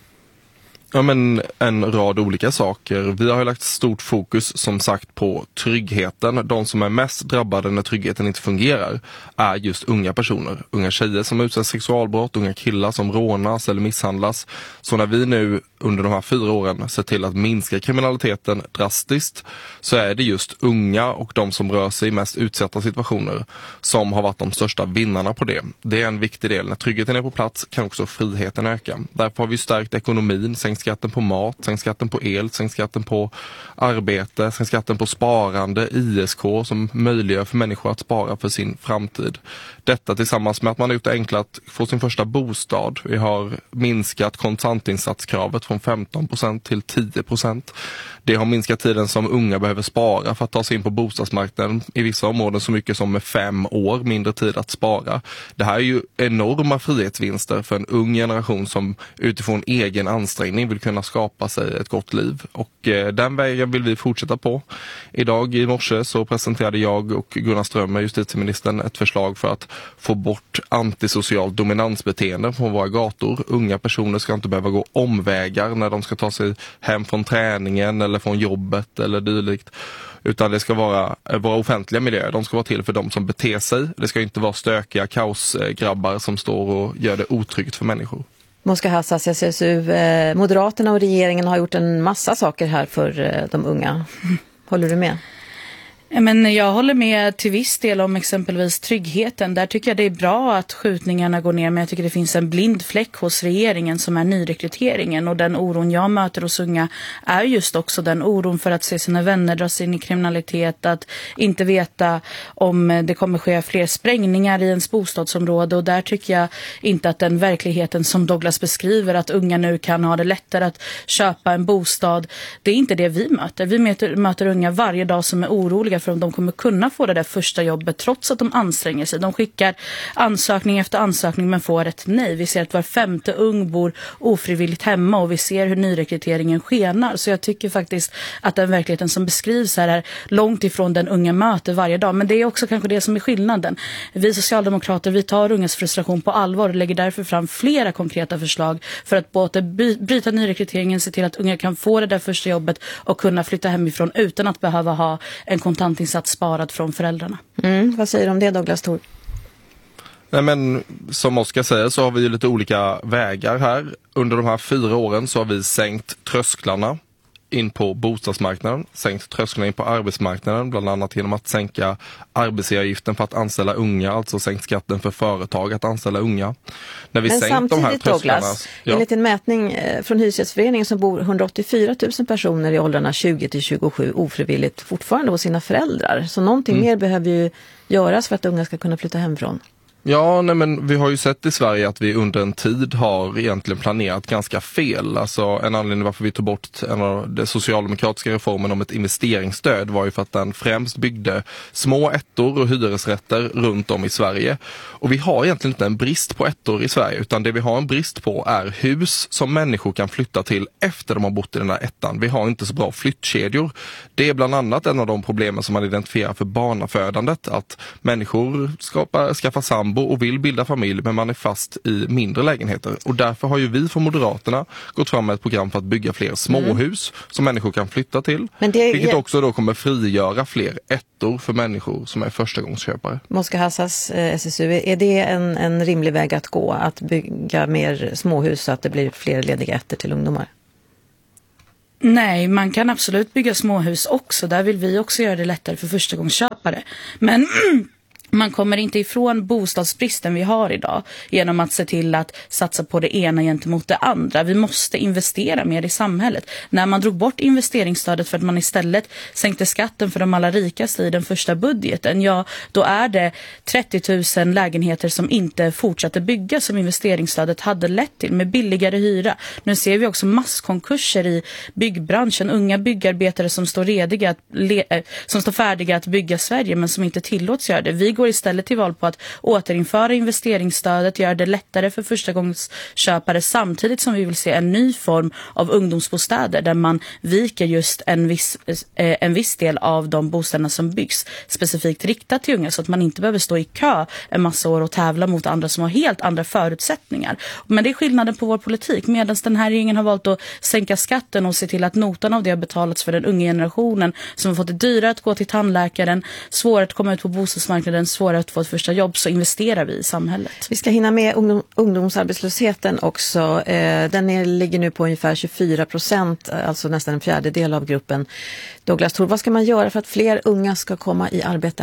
Ja, men en rad olika saker. Vi har ju lagt stort fokus som sagt på tryggheten. De som är mest drabbade när tryggheten inte fungerar är just unga personer. Unga tjejer som utsätts för sexualbrott, unga killar som rånas eller misshandlas. Så när vi nu under de här fyra åren ser till att minska kriminaliteten drastiskt så är det just unga och de som rör sig i mest utsatta situationer som har varit de största vinnarna på det. Det är en viktig del. När tryggheten är på plats kan också friheten öka. Därför har vi stärkt ekonomin, sänkt skatten på mat, sänkt skatten på el, sänkt skatten på arbete, sänkt skatten på sparande, I S K som möjliggör för människor att spara för sin framtid. Detta tillsammans med att man har gjort det enklare att få sin första bostad. Vi har minskat kontantinsatskravet från femton procent till tio procent. Det har minskat tiden som unga behöver spara för att ta sig in på bostadsmarknaden i vissa områden så mycket som med fem år mindre tid att spara. Det här är ju enorma frihetsvinster för en ung generation som utifrån egen ansträngning vill kunna skapa sig ett gott liv. Och eh, den vägen vill vi fortsätta på. Idag i morse så presenterade jag och Gunnar Strömmer, justitieministern, ett förslag för att få bort antisocialt dominansbeteende på våra gator. Unga personer ska inte behöva gå omvägar när de ska ta sig hem från träningen eller från jobbet eller dylikt. Utan det ska vara våra offentliga miljöer. De ska vara till för de som beter sig. Det ska inte vara stökiga kaosgrabbar som står och gör det otryggt för människor. Moska Hassas, S S U, Moderaterna och regeringen har gjort en massa saker här för de unga. Håller du med? Men jag håller med till viss del om exempelvis tryggheten. Där tycker jag det är bra att skjutningarna går ner, men jag tycker det finns en blind fläck hos regeringen som är nyrekryteringen. Och den oron jag möter hos unga är just också den oron för att se sina vänner dras in i kriminalitet, att inte veta om det kommer ske fler sprängningar i ens bostadsområde. Och där tycker jag inte att den verkligheten som Douglas beskriver, att unga nu kan ha det lättare att köpa en bostad, det är inte det vi möter. Vi möter, möter unga varje dag som är oroliga för om de kommer kunna få det där första jobbet trots att de anstränger sig. De skickar ansökning efter ansökning men får ett nej. Vi ser att var femte ung bor ofrivilligt hemma och vi ser hur nyrekryteringen skenar. Så jag tycker faktiskt att den verkligheten som beskrivs här är långt ifrån den unga möter varje dag. Men det är också kanske det som är skillnaden. Vi socialdemokrater, vi tar ungas frustration på allvar och lägger därför fram flera konkreta förslag för att både bryta nyrekryteringen, se till att unga kan få det där första jobbet och kunna flytta hemifrån utan att behöva ha en kontant insats sparad från föräldrarna. Mm, vad säger du om det, Douglas Thor? Nej, men som Oskar säger så har vi lite olika vägar här. Under de här fyra åren så har vi sänkt trösklarna in på bostadsmarknaden, sänkt trösklarna in på arbetsmarknaden, bland annat genom att sänka arbetsgivaravgiften för att anställa unga, alltså sänkt skatten för företag att anställa unga. När vi Men sänkt samtidigt, de här trösklarna, Douglas, ja. enligt en mätning från Hyresgästföreningen så bor hundraåttiofyra tusen personer i åldrarna tjugo till tjugosju ofrivilligt fortfarande hos sina föräldrar. Så någonting mm. mer behöver ju göras för att unga ska kunna flytta hemifrån. Ja, nej men vi har ju sett i Sverige att vi under en tid har egentligen planerat ganska fel. Alltså en anledning varför vi tog bort en av den socialdemokratiska reformen om ett investeringsstöd var ju för att den främst byggde små ettor och hyresrätter runt om i Sverige. Och vi har egentligen inte en brist på ettor i Sverige, utan det vi har en brist på är hus som människor kan flytta till efter de har bott i den där ettan. Vi har inte så bra flyttkedjor. Det är bland annat en av de problemen som man identifierar för barnafödandet, att människor skapar, skaffar sambo och vill bilda familj, men man är fast i mindre lägenheter. Och därför har ju vi från Moderaterna gått fram med ett program för att bygga fler småhus mm. som människor kan flytta till. Men det, vilket också då kommer frigöra fler ettor för människor som är förstagångsköpare. Moska Hassas, eh, S S U, är det en, en rimlig väg att gå? Att bygga mer småhus så att det blir fler lediga ettor till ungdomar? Nej, man kan absolut bygga småhus också. Där vill vi också göra det lättare för förstagångsköpare. Men man kommer inte ifrån bostadsbristen vi har idag genom att se till att satsa på det ena gentemot det andra. Vi måste investera mer i samhället. När man drog bort investeringsstödet för att man istället sänkte skatten för de allra rikaste i den första budgeten, ja, då är det trettio tusen lägenheter som inte fortsatte bygga som investeringsstödet hade lett till med billigare hyra. Nu ser vi också masskonkurser i byggbranschen. Unga byggarbetare som står, rediga att le- som står färdiga att bygga Sverige men som inte tillåts göra det. Vi går istället till val på att återinföra investeringsstödet, göra det lättare för förstagångsköpare, samtidigt som vi vill se en ny form av ungdomsbostäder där man viker just en viss, eh, en viss del av de bostäderna som byggs specifikt riktat till unga, så att man inte behöver stå i kö en massa år och tävla mot andra som har helt andra förutsättningar. Men det är skillnaden på vår politik. Medan den här regeringen har valt att sänka skatten och se till att notan av det har betalats för den unga generationen som har fått det dyrare att gå till tandläkaren, svårare att komma ut på bostadsmarknaden, svårare att få ett första jobb, så investerar vi i samhället. Vi ska hinna med ungdom, ungdomsarbetslösheten också. Eh, den är, ligger nu på ungefär tjugofyra procent, alltså nästan en fjärdedel av gruppen. Douglas Thor, vad ska man göra för att fler unga ska komma i arbete?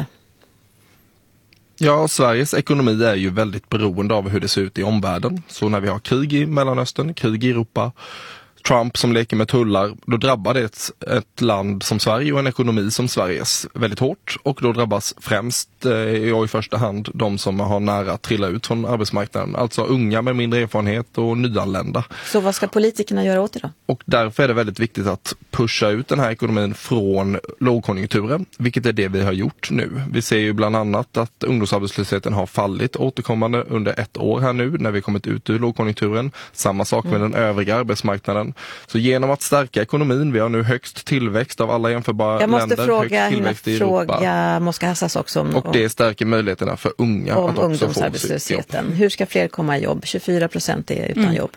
Ja, Sveriges ekonomi är ju väldigt beroende av hur det ser ut i omvärlden. Så när vi har krig i Mellanöstern, krig i Europa, Trump som leker med tullar, då drabbar det ett, ett land som Sverige och en ekonomi som Sveriges väldigt hårt, och då drabbas främst eh, och i första hand de som har nära att trilla ut från arbetsmarknaden, alltså unga med mindre erfarenhet och nyanlända. Så vad ska politikerna göra åt det då? Och därför är det väldigt viktigt att pusha ut den här ekonomin från lågkonjunkturen, vilket är det vi har gjort nu. Vi ser ju bland annat att ungdomsarbetslösheten har fallit återkommande under ett år här nu när vi kommit ut ur lågkonjunkturen. Samma sak med mm. den övriga arbetsmarknaden. Så genom att stärka ekonomin, vi har nu högst tillväxt av alla jämförbara jag måste länder. Fråga, högst tillväxt i Europa. Fråga Moska Hassas också om, och det stärker möjligheterna för unga om att också ungdomsarbetslösheten. Få sitt jobb. Hur ska fler komma i jobb? tjugofyra procent är utan mm. jobb.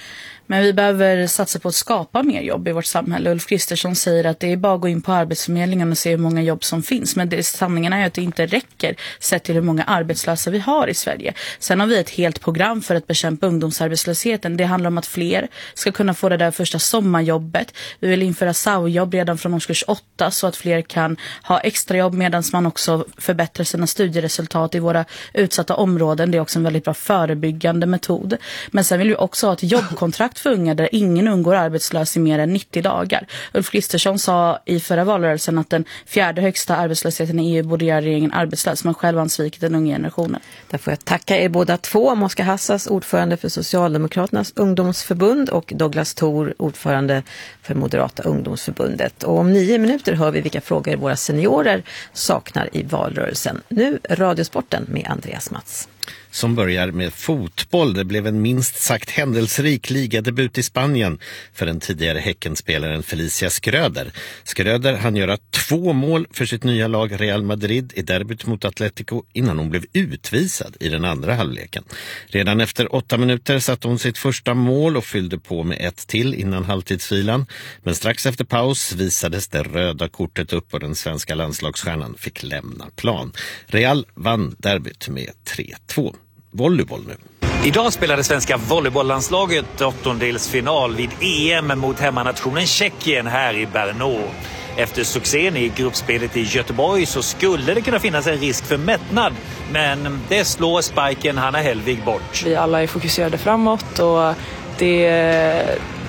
Men vi behöver satsa på att skapa mer jobb i vårt samhälle. Ulf Kristersson säger att det är bara att gå in på Arbetsförmedlingen och se hur många jobb som finns. Men det, sanningen är att det inte räcker sett till hur många arbetslösa vi har i Sverige. Sen har vi ett helt program för att bekämpa ungdomsarbetslösheten. Det handlar om att fler ska kunna få det där första sommarjobbet. Vi vill införa S A O-jobb redan från årskurs åtta så att fler kan ha extra jobb medan man också förbättrar sina studieresultat i våra utsatta områden. Det är också en väldigt bra förebyggande metod. Men sen vill vi också ha ett jobbkontrakt för unga där ingen ung går arbetslös i mer än nittio dagar. Ulf Kristersson sa i förra valrörelsen att den fjärde högsta arbetslösheten i E U borde göra regeringen arbetslös. Man själv ansvikit den unga generationen. Där får jag tacka er båda två. Moska Hassas, ordförande för Socialdemokraternas ungdomsförbund, och Douglas Thor, ordförande för Moderata ungdomsförbundet. Och om nio minuter hör vi vilka frågor våra seniorer saknar i valrörelsen. Nu Radiosporten med Andreas Mats. Som börjar med fotboll. Det blev en minst sagt händelserik ligadebut i Spanien för den tidigare Häckenspelaren Felicia Schröder. Schröder hann göra två mål för sitt nya lag Real Madrid i derbyt mot Atletico innan hon blev utvisad i den andra halvleken. Redan efter åtta minuter satte hon sitt första mål och fyllde på med ett till innan halvtidsvilan. Men strax efter paus visades det röda kortet upp och den svenska landslagsstjärnan fick lämna plan. Real vann derbyt med tre två. Volleyboll nu. Idag spelade svenska volleybolllandslaget åttondelsfinal vid E M mot hemmanationen Tjeckien här i Brno. Efter succén i gruppspelet i Göteborg så skulle det kunna finnas en risk för mättnad, men det slår spiken Hanna Hellvig bort. Vi alla är fokuserade framåt och det,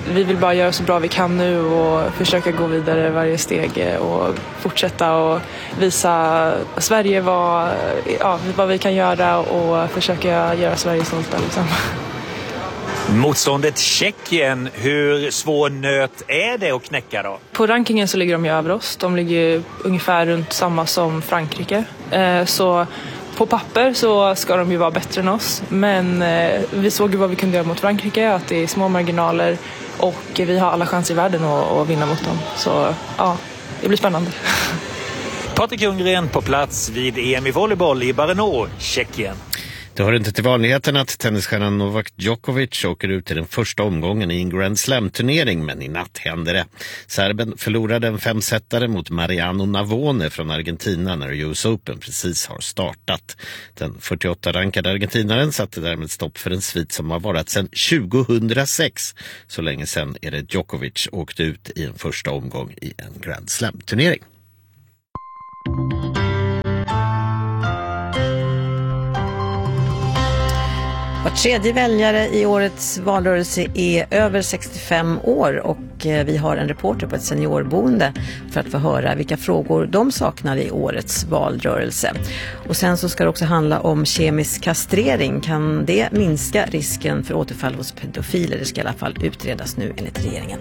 vi vill bara göra så bra vi kan nu och försöka gå vidare varje steg och fortsätta och visa Sverige vad, ja, vad vi kan göra och försöka göra Sverige stolta. Liksom. Motståndet Tjeckien, hur svår nöt är det att knäcka då? På rankingen så ligger de ju över oss. De ligger ju ungefär runt samma som Frankrike. Så på papper så ska de ju vara bättre än oss. Men vi såg ju vad vi kunde göra mot Frankrike, att det är små marginaler och vi har alla chanser i världen att, att vinna mot dem. Så ja, det blir spännande. Patrik Ljunggren på plats vid E M i volleyboll i Brno, Tjeckien. Det hör inte till vanligheten att tennisstjärnan Novak Djokovic åker ut i den första omgången i en Grand Slam-turnering, men i natt händer det. Serben förlorade en femsetare mot Mariano Navone från Argentina när U S Open precis har startat. Den fyrtioåtta-rankade argentinaren satte därmed stopp för en svit som har varat sedan tjugohundrasex. Så länge sedan är det Djokovic åkte ut i en första omgång i en Grand Slam-turnering. Var tredje väljare i årets valrörelse är över sextiofem år och vi har en reporter på ett seniorboende för att få höra vilka frågor de saknar i årets valrörelse. Och sen så ska det också handla om kemisk kastrering. Kan det minska risken för återfall hos pedofiler? Det ska i alla fall utredas nu enligt regeringen.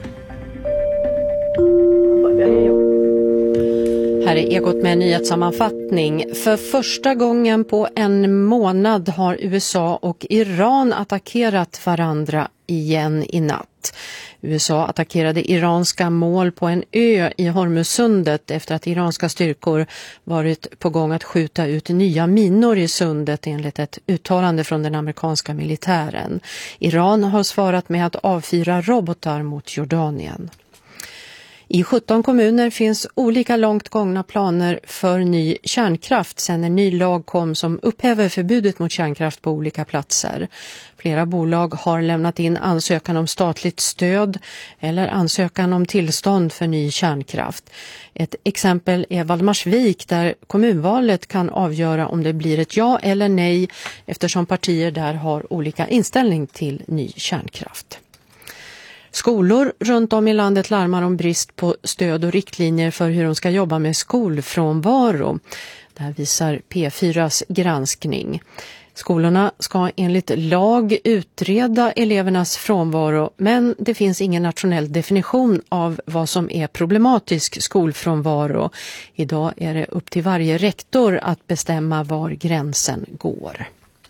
Här är Ekot med en nyhetssammanfattning. För första gången på en månad har U S A och Iran attackerat varandra igen i natt. U S A attackerade iranska mål på en ö i Hormuzsundet efter att iranska styrkor varit på gång att skjuta ut nya minor i sundet enligt ett uttalande från den amerikanska militären. Iran har svarat med att avfyra robotar mot Jordanien. I sjutton kommuner finns olika långt gångna planer för ny kärnkraft sedan en ny lag kom som upphäver förbudet mot kärnkraft på olika platser. Flera bolag har lämnat in ansökan om statligt stöd eller ansökan om tillstånd för ny kärnkraft. Ett exempel är Valdemarsvik där kommunvalet kan avgöra om det blir ett ja eller nej eftersom partier där har olika inställning till ny kärnkraft. Skolor runt om i landet larmar om brist på stöd och riktlinjer för hur de ska jobba med skolfrånvaro. Det här visar P fyras granskning. Skolorna ska enligt lag utreda elevernas frånvaro, men det finns ingen nationell definition av vad som är problematisk skolfrånvaro. Idag är det upp till varje rektor att bestämma var gränsen går.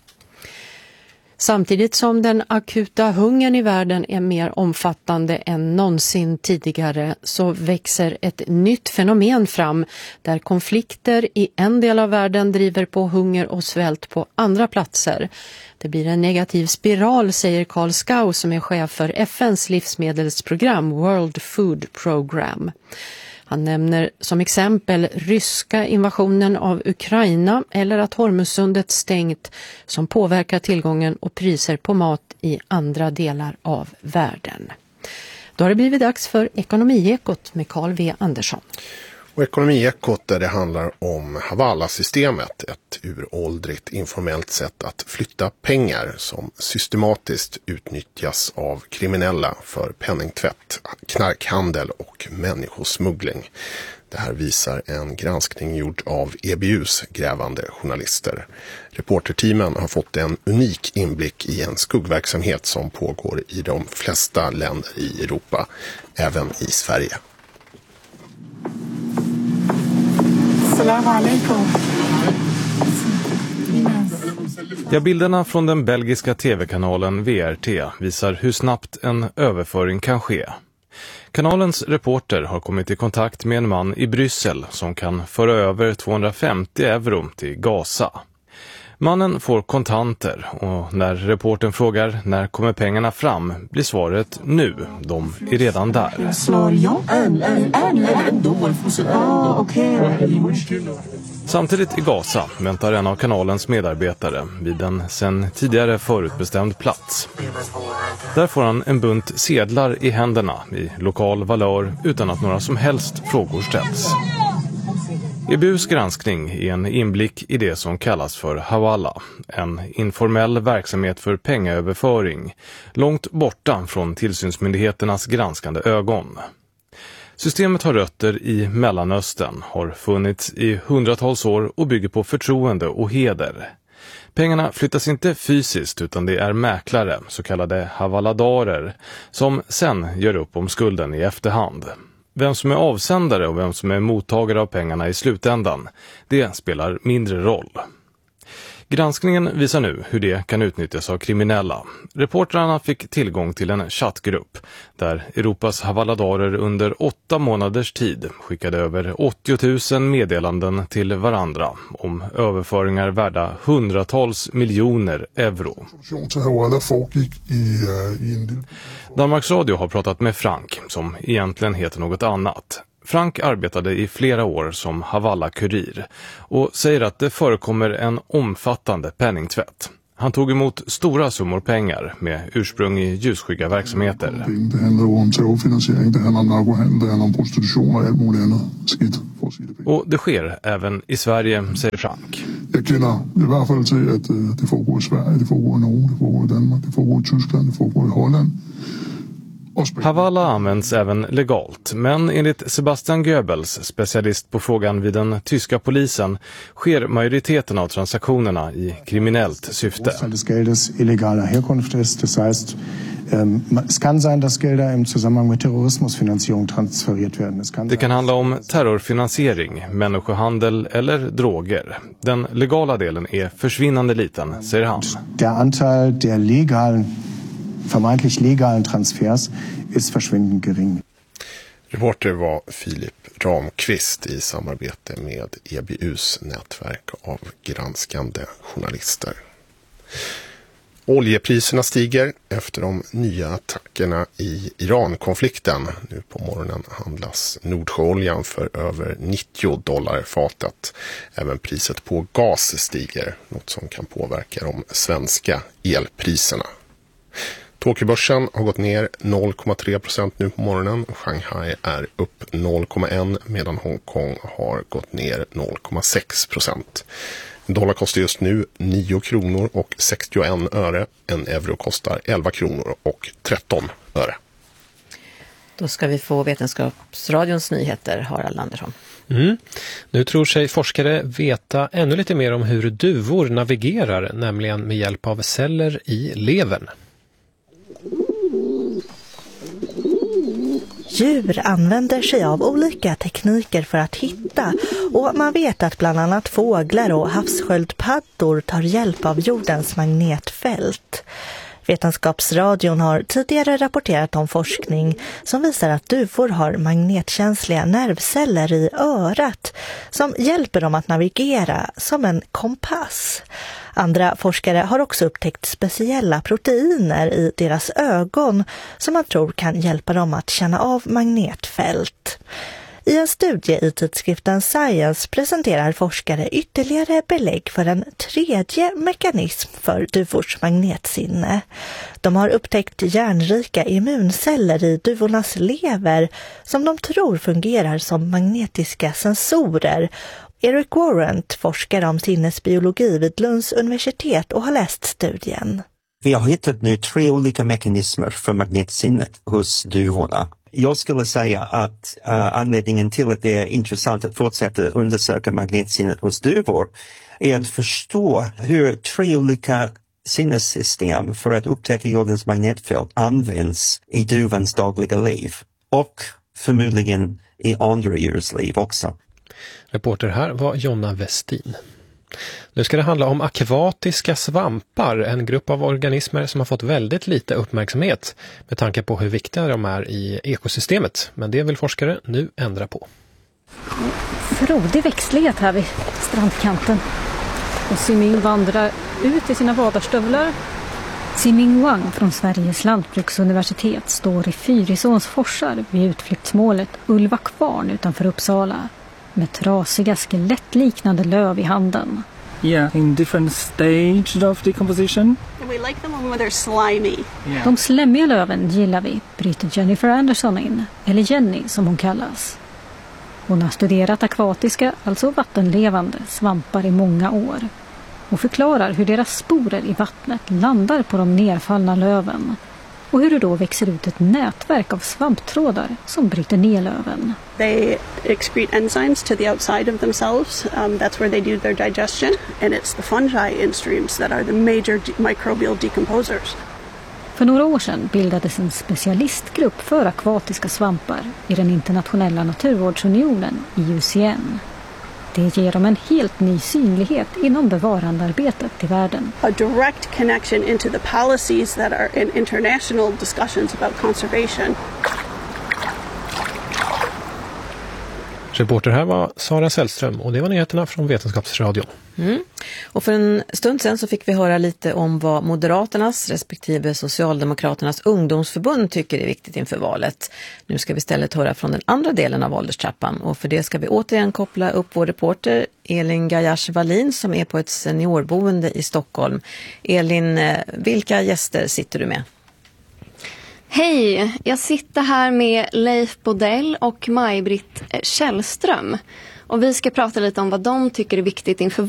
Samtidigt som den akuta hungern i världen är mer omfattande än någonsin tidigare så växer ett nytt fenomen fram där konflikter i en del av världen driver på hunger och svält på andra platser. Det blir en negativ spiral, säger Carl Skau som är chef för F N:s livsmedelsprogram World Food Program. Han nämner som exempel ryska invasionen av Ukraina eller att Hormuzsundet stängt som påverkar tillgången och priser på mat i andra delar av världen. Då har det blivit dags för Ekonomiekot med Carl V. Andersson. Och Ekonomiekot där det handlar om Havala-systemet, ett uråldrigt informellt sätt att flytta pengar som systematiskt utnyttjas av kriminella för penningtvätt, knarkhandel och människosmuggling. Det här visar en granskning gjord av E B U:s grävande journalister. Reporterteamen har fått en unik inblick i en skuggverksamhet som pågår i de flesta länder i Europa, även i Sverige. Assalamu alaikum. Ja, bilderna från den belgiska tv-kanalen V R T visar hur snabbt en överföring kan ske. Kanalens reporter har kommit i kontakt med en man i Bryssel som kan föra över tvåhundrafemtio euro till Gaza. Mannen får kontanter och när reportern frågar när kommer pengarna fram blir svaret nu. De är redan där. Samtidigt i Gaza väntar en av kanalens medarbetare vid en sedan tidigare förutbestämd plats. Där får han en bunt sedlar i händerna i lokal valör utan att några som helst frågor ställs. E B U:s granskning är en inblick i det som kallas för Hawala, en informell verksamhet för pengaöverföring, långt borta från tillsynsmyndigheternas granskande ögon. Systemet har rötter i Mellanöstern, har funnits i hundratals år och bygger på förtroende och heder. Pengarna flyttas inte fysiskt utan det är mäklare, så kallade havaladarer, som sen gör upp om skulden i efterhand. Vem som är avsändare och vem som är mottagare av pengarna i slutändan, det spelar mindre roll. Granskningen visar nu hur det kan utnyttjas av kriminella. Reportrarna fick tillgång till en chattgrupp där Europas havaladarer under åtta månaders tid skickade över åttio tusen meddelanden till varandra om överföringar värda hundratals miljoner euro. Danmarks Radio har pratat med Frank, som egentligen heter något annat. Frank arbetade i flera år som Havala-kurir och säger att det förekommer en omfattande penningtvätt. Han tog emot stora summor pengar med ursprung i ljusskygga verksamheter. Det handlar om terrorfinansiering, det handlar om narkohandel, det handlar om prostitution och allt möjligt annat skitt. Och det sker även i Sverige, säger Frank. Jag känner i varje fall till att det foregår i Sverige, det foregår i Norge, det foregår i Danmark, det foregår i Tyskland, det foregår i Holland. Havala används även legalt, men enligt Sebastian Goebbels, specialist på frågan vid den tyska polisen, sker majoriteten av transaktionerna i kriminellt syfte. Des Geldes illegaler Herkunft ist, das heißt, es kan sein, dass Gelder im Zusammenhang med terrorismusfinansiering transferiert werden. Det kan handla om terrorfinansiering, människohandel eller droger. Den legala delen är försvinnande liten, säger han. Der Anteil der legalen vermeintlich legalen transfers är verschwindend gering. Reporter var Filip Ramqvist i samarbete med E B U:s nätverk av granskande journalister. Oljepriserna stiger efter de nya attackerna i Iran-konflikten. Nu på morgonen handlas Nordsjöoljan för över nittio dollar fatet. Även priset på gas stiger, något som kan påverka de svenska elpriserna. Tokyobörsen har gått ner noll komma tre procent nu på morgonen. Shanghai är upp noll komma ett medan Hongkong har gått ner noll komma sex procent. En dollar kostar just nu nio kronor och sextioen öre. En euro kostar elva kronor och tretton öre. Då ska vi få Vetenskapsradions nyheter, Harald Andersson. Mm. Nu tror sig forskare veta ännu lite mer om hur duvor navigerar, nämligen med hjälp av celler i levern. Djur använder sig av olika tekniker för att hitta, och man vet att bland annat fåglar och havssköldpaddor tar hjälp av jordens magnetfält. Vetenskapsradion har tidigare rapporterat om forskning som visar att duvor har magnetkänsliga nervceller i örat som hjälper dem att navigera som en kompass. Andra forskare har också upptäckt speciella proteiner i deras ögon som man tror kan hjälpa dem att känna av magnetfält. I en studie i tidskriften Science presenterar forskare ytterligare belägg för en tredje mekanism för duvors magnetsinne. De har upptäckt järnrika immunceller i duvornas lever som de tror fungerar som magnetiska sensorer. Eric Warrant forskar om sinnesbiologi vid Lunds universitet och har läst studien. Vi har hittat nu tre olika mekanismer för magnetsinnet hos duvorna. Jag skulle säga att uh, anledningen till att det är intressant att fortsätta undersöka magnetsinnet hos duvor är att förstå hur tre olika sinnessystem för att upptäcka jordens magnetfält används i duvans dagliga liv och förmodligen i andra djurs liv också. Reporter här var Jonna Westin. Nu ska det handla om akvatiska svampar, en grupp av organismer som har fått väldigt lite uppmärksamhet med tanke på hur viktiga de är i ekosystemet. Men det vill forskare nu ändra på. Frodig växtlighet här vid strandkanten. Och Siming vandrar ut i sina vadarstövlar. Siming Wang från Sveriges lantbruksuniversitet står i Fyrisåns forsar vid utflyktsmålet Ulva Kvarn utanför Uppsala med trasiga skelettliknande löv i handen. Yeah, in different stage of decomposition. And we like them when they're slimy. Yeah. De slemmiga löven gillar vi, bryter Jennifer Anderson in, eller Jenny som hon kallas. Hon har studerat akvatiska, alltså vattenlevande, svampar i många år och förklarar hur deras sporer i vattnet landar på de nerfallna löven och hur det då växer ut ett nätverk av svamptrådar som bryter ner löven. They excrete enzymes to the outside of themselves. Um, that's where they do their digestion, and it's the fungi in streams that are the major de- microbial decomposers. För några år sedan bildades en specialistgrupp för akvatiska svampar i den internationella naturvårdsunionen I U C N. Det ger dem en helt ny synlighet inom bevarandearbetet i världen. A direct connection into the policies that are in international discussions about conservation. Reporter här var Sara Sällström och det var nyheterna från Vetenskapsradion. Mm. Och för en stund sedan så fick vi höra lite om vad Moderaternas respektive Socialdemokraternas ungdomsförbund tycker är viktigt inför valet. Nu ska vi istället höra från den andra delen av ålderstrappan och för det ska vi återigen koppla upp vår reporter Elin Gajash-Wallin som är på ett seniorboende i Stockholm. Elin, vilka gäster sitter du med? Hej, jag sitter här med Leif Bodell och Maj-Britt Källström. Och vi ska prata lite om vad de tycker är viktigt inför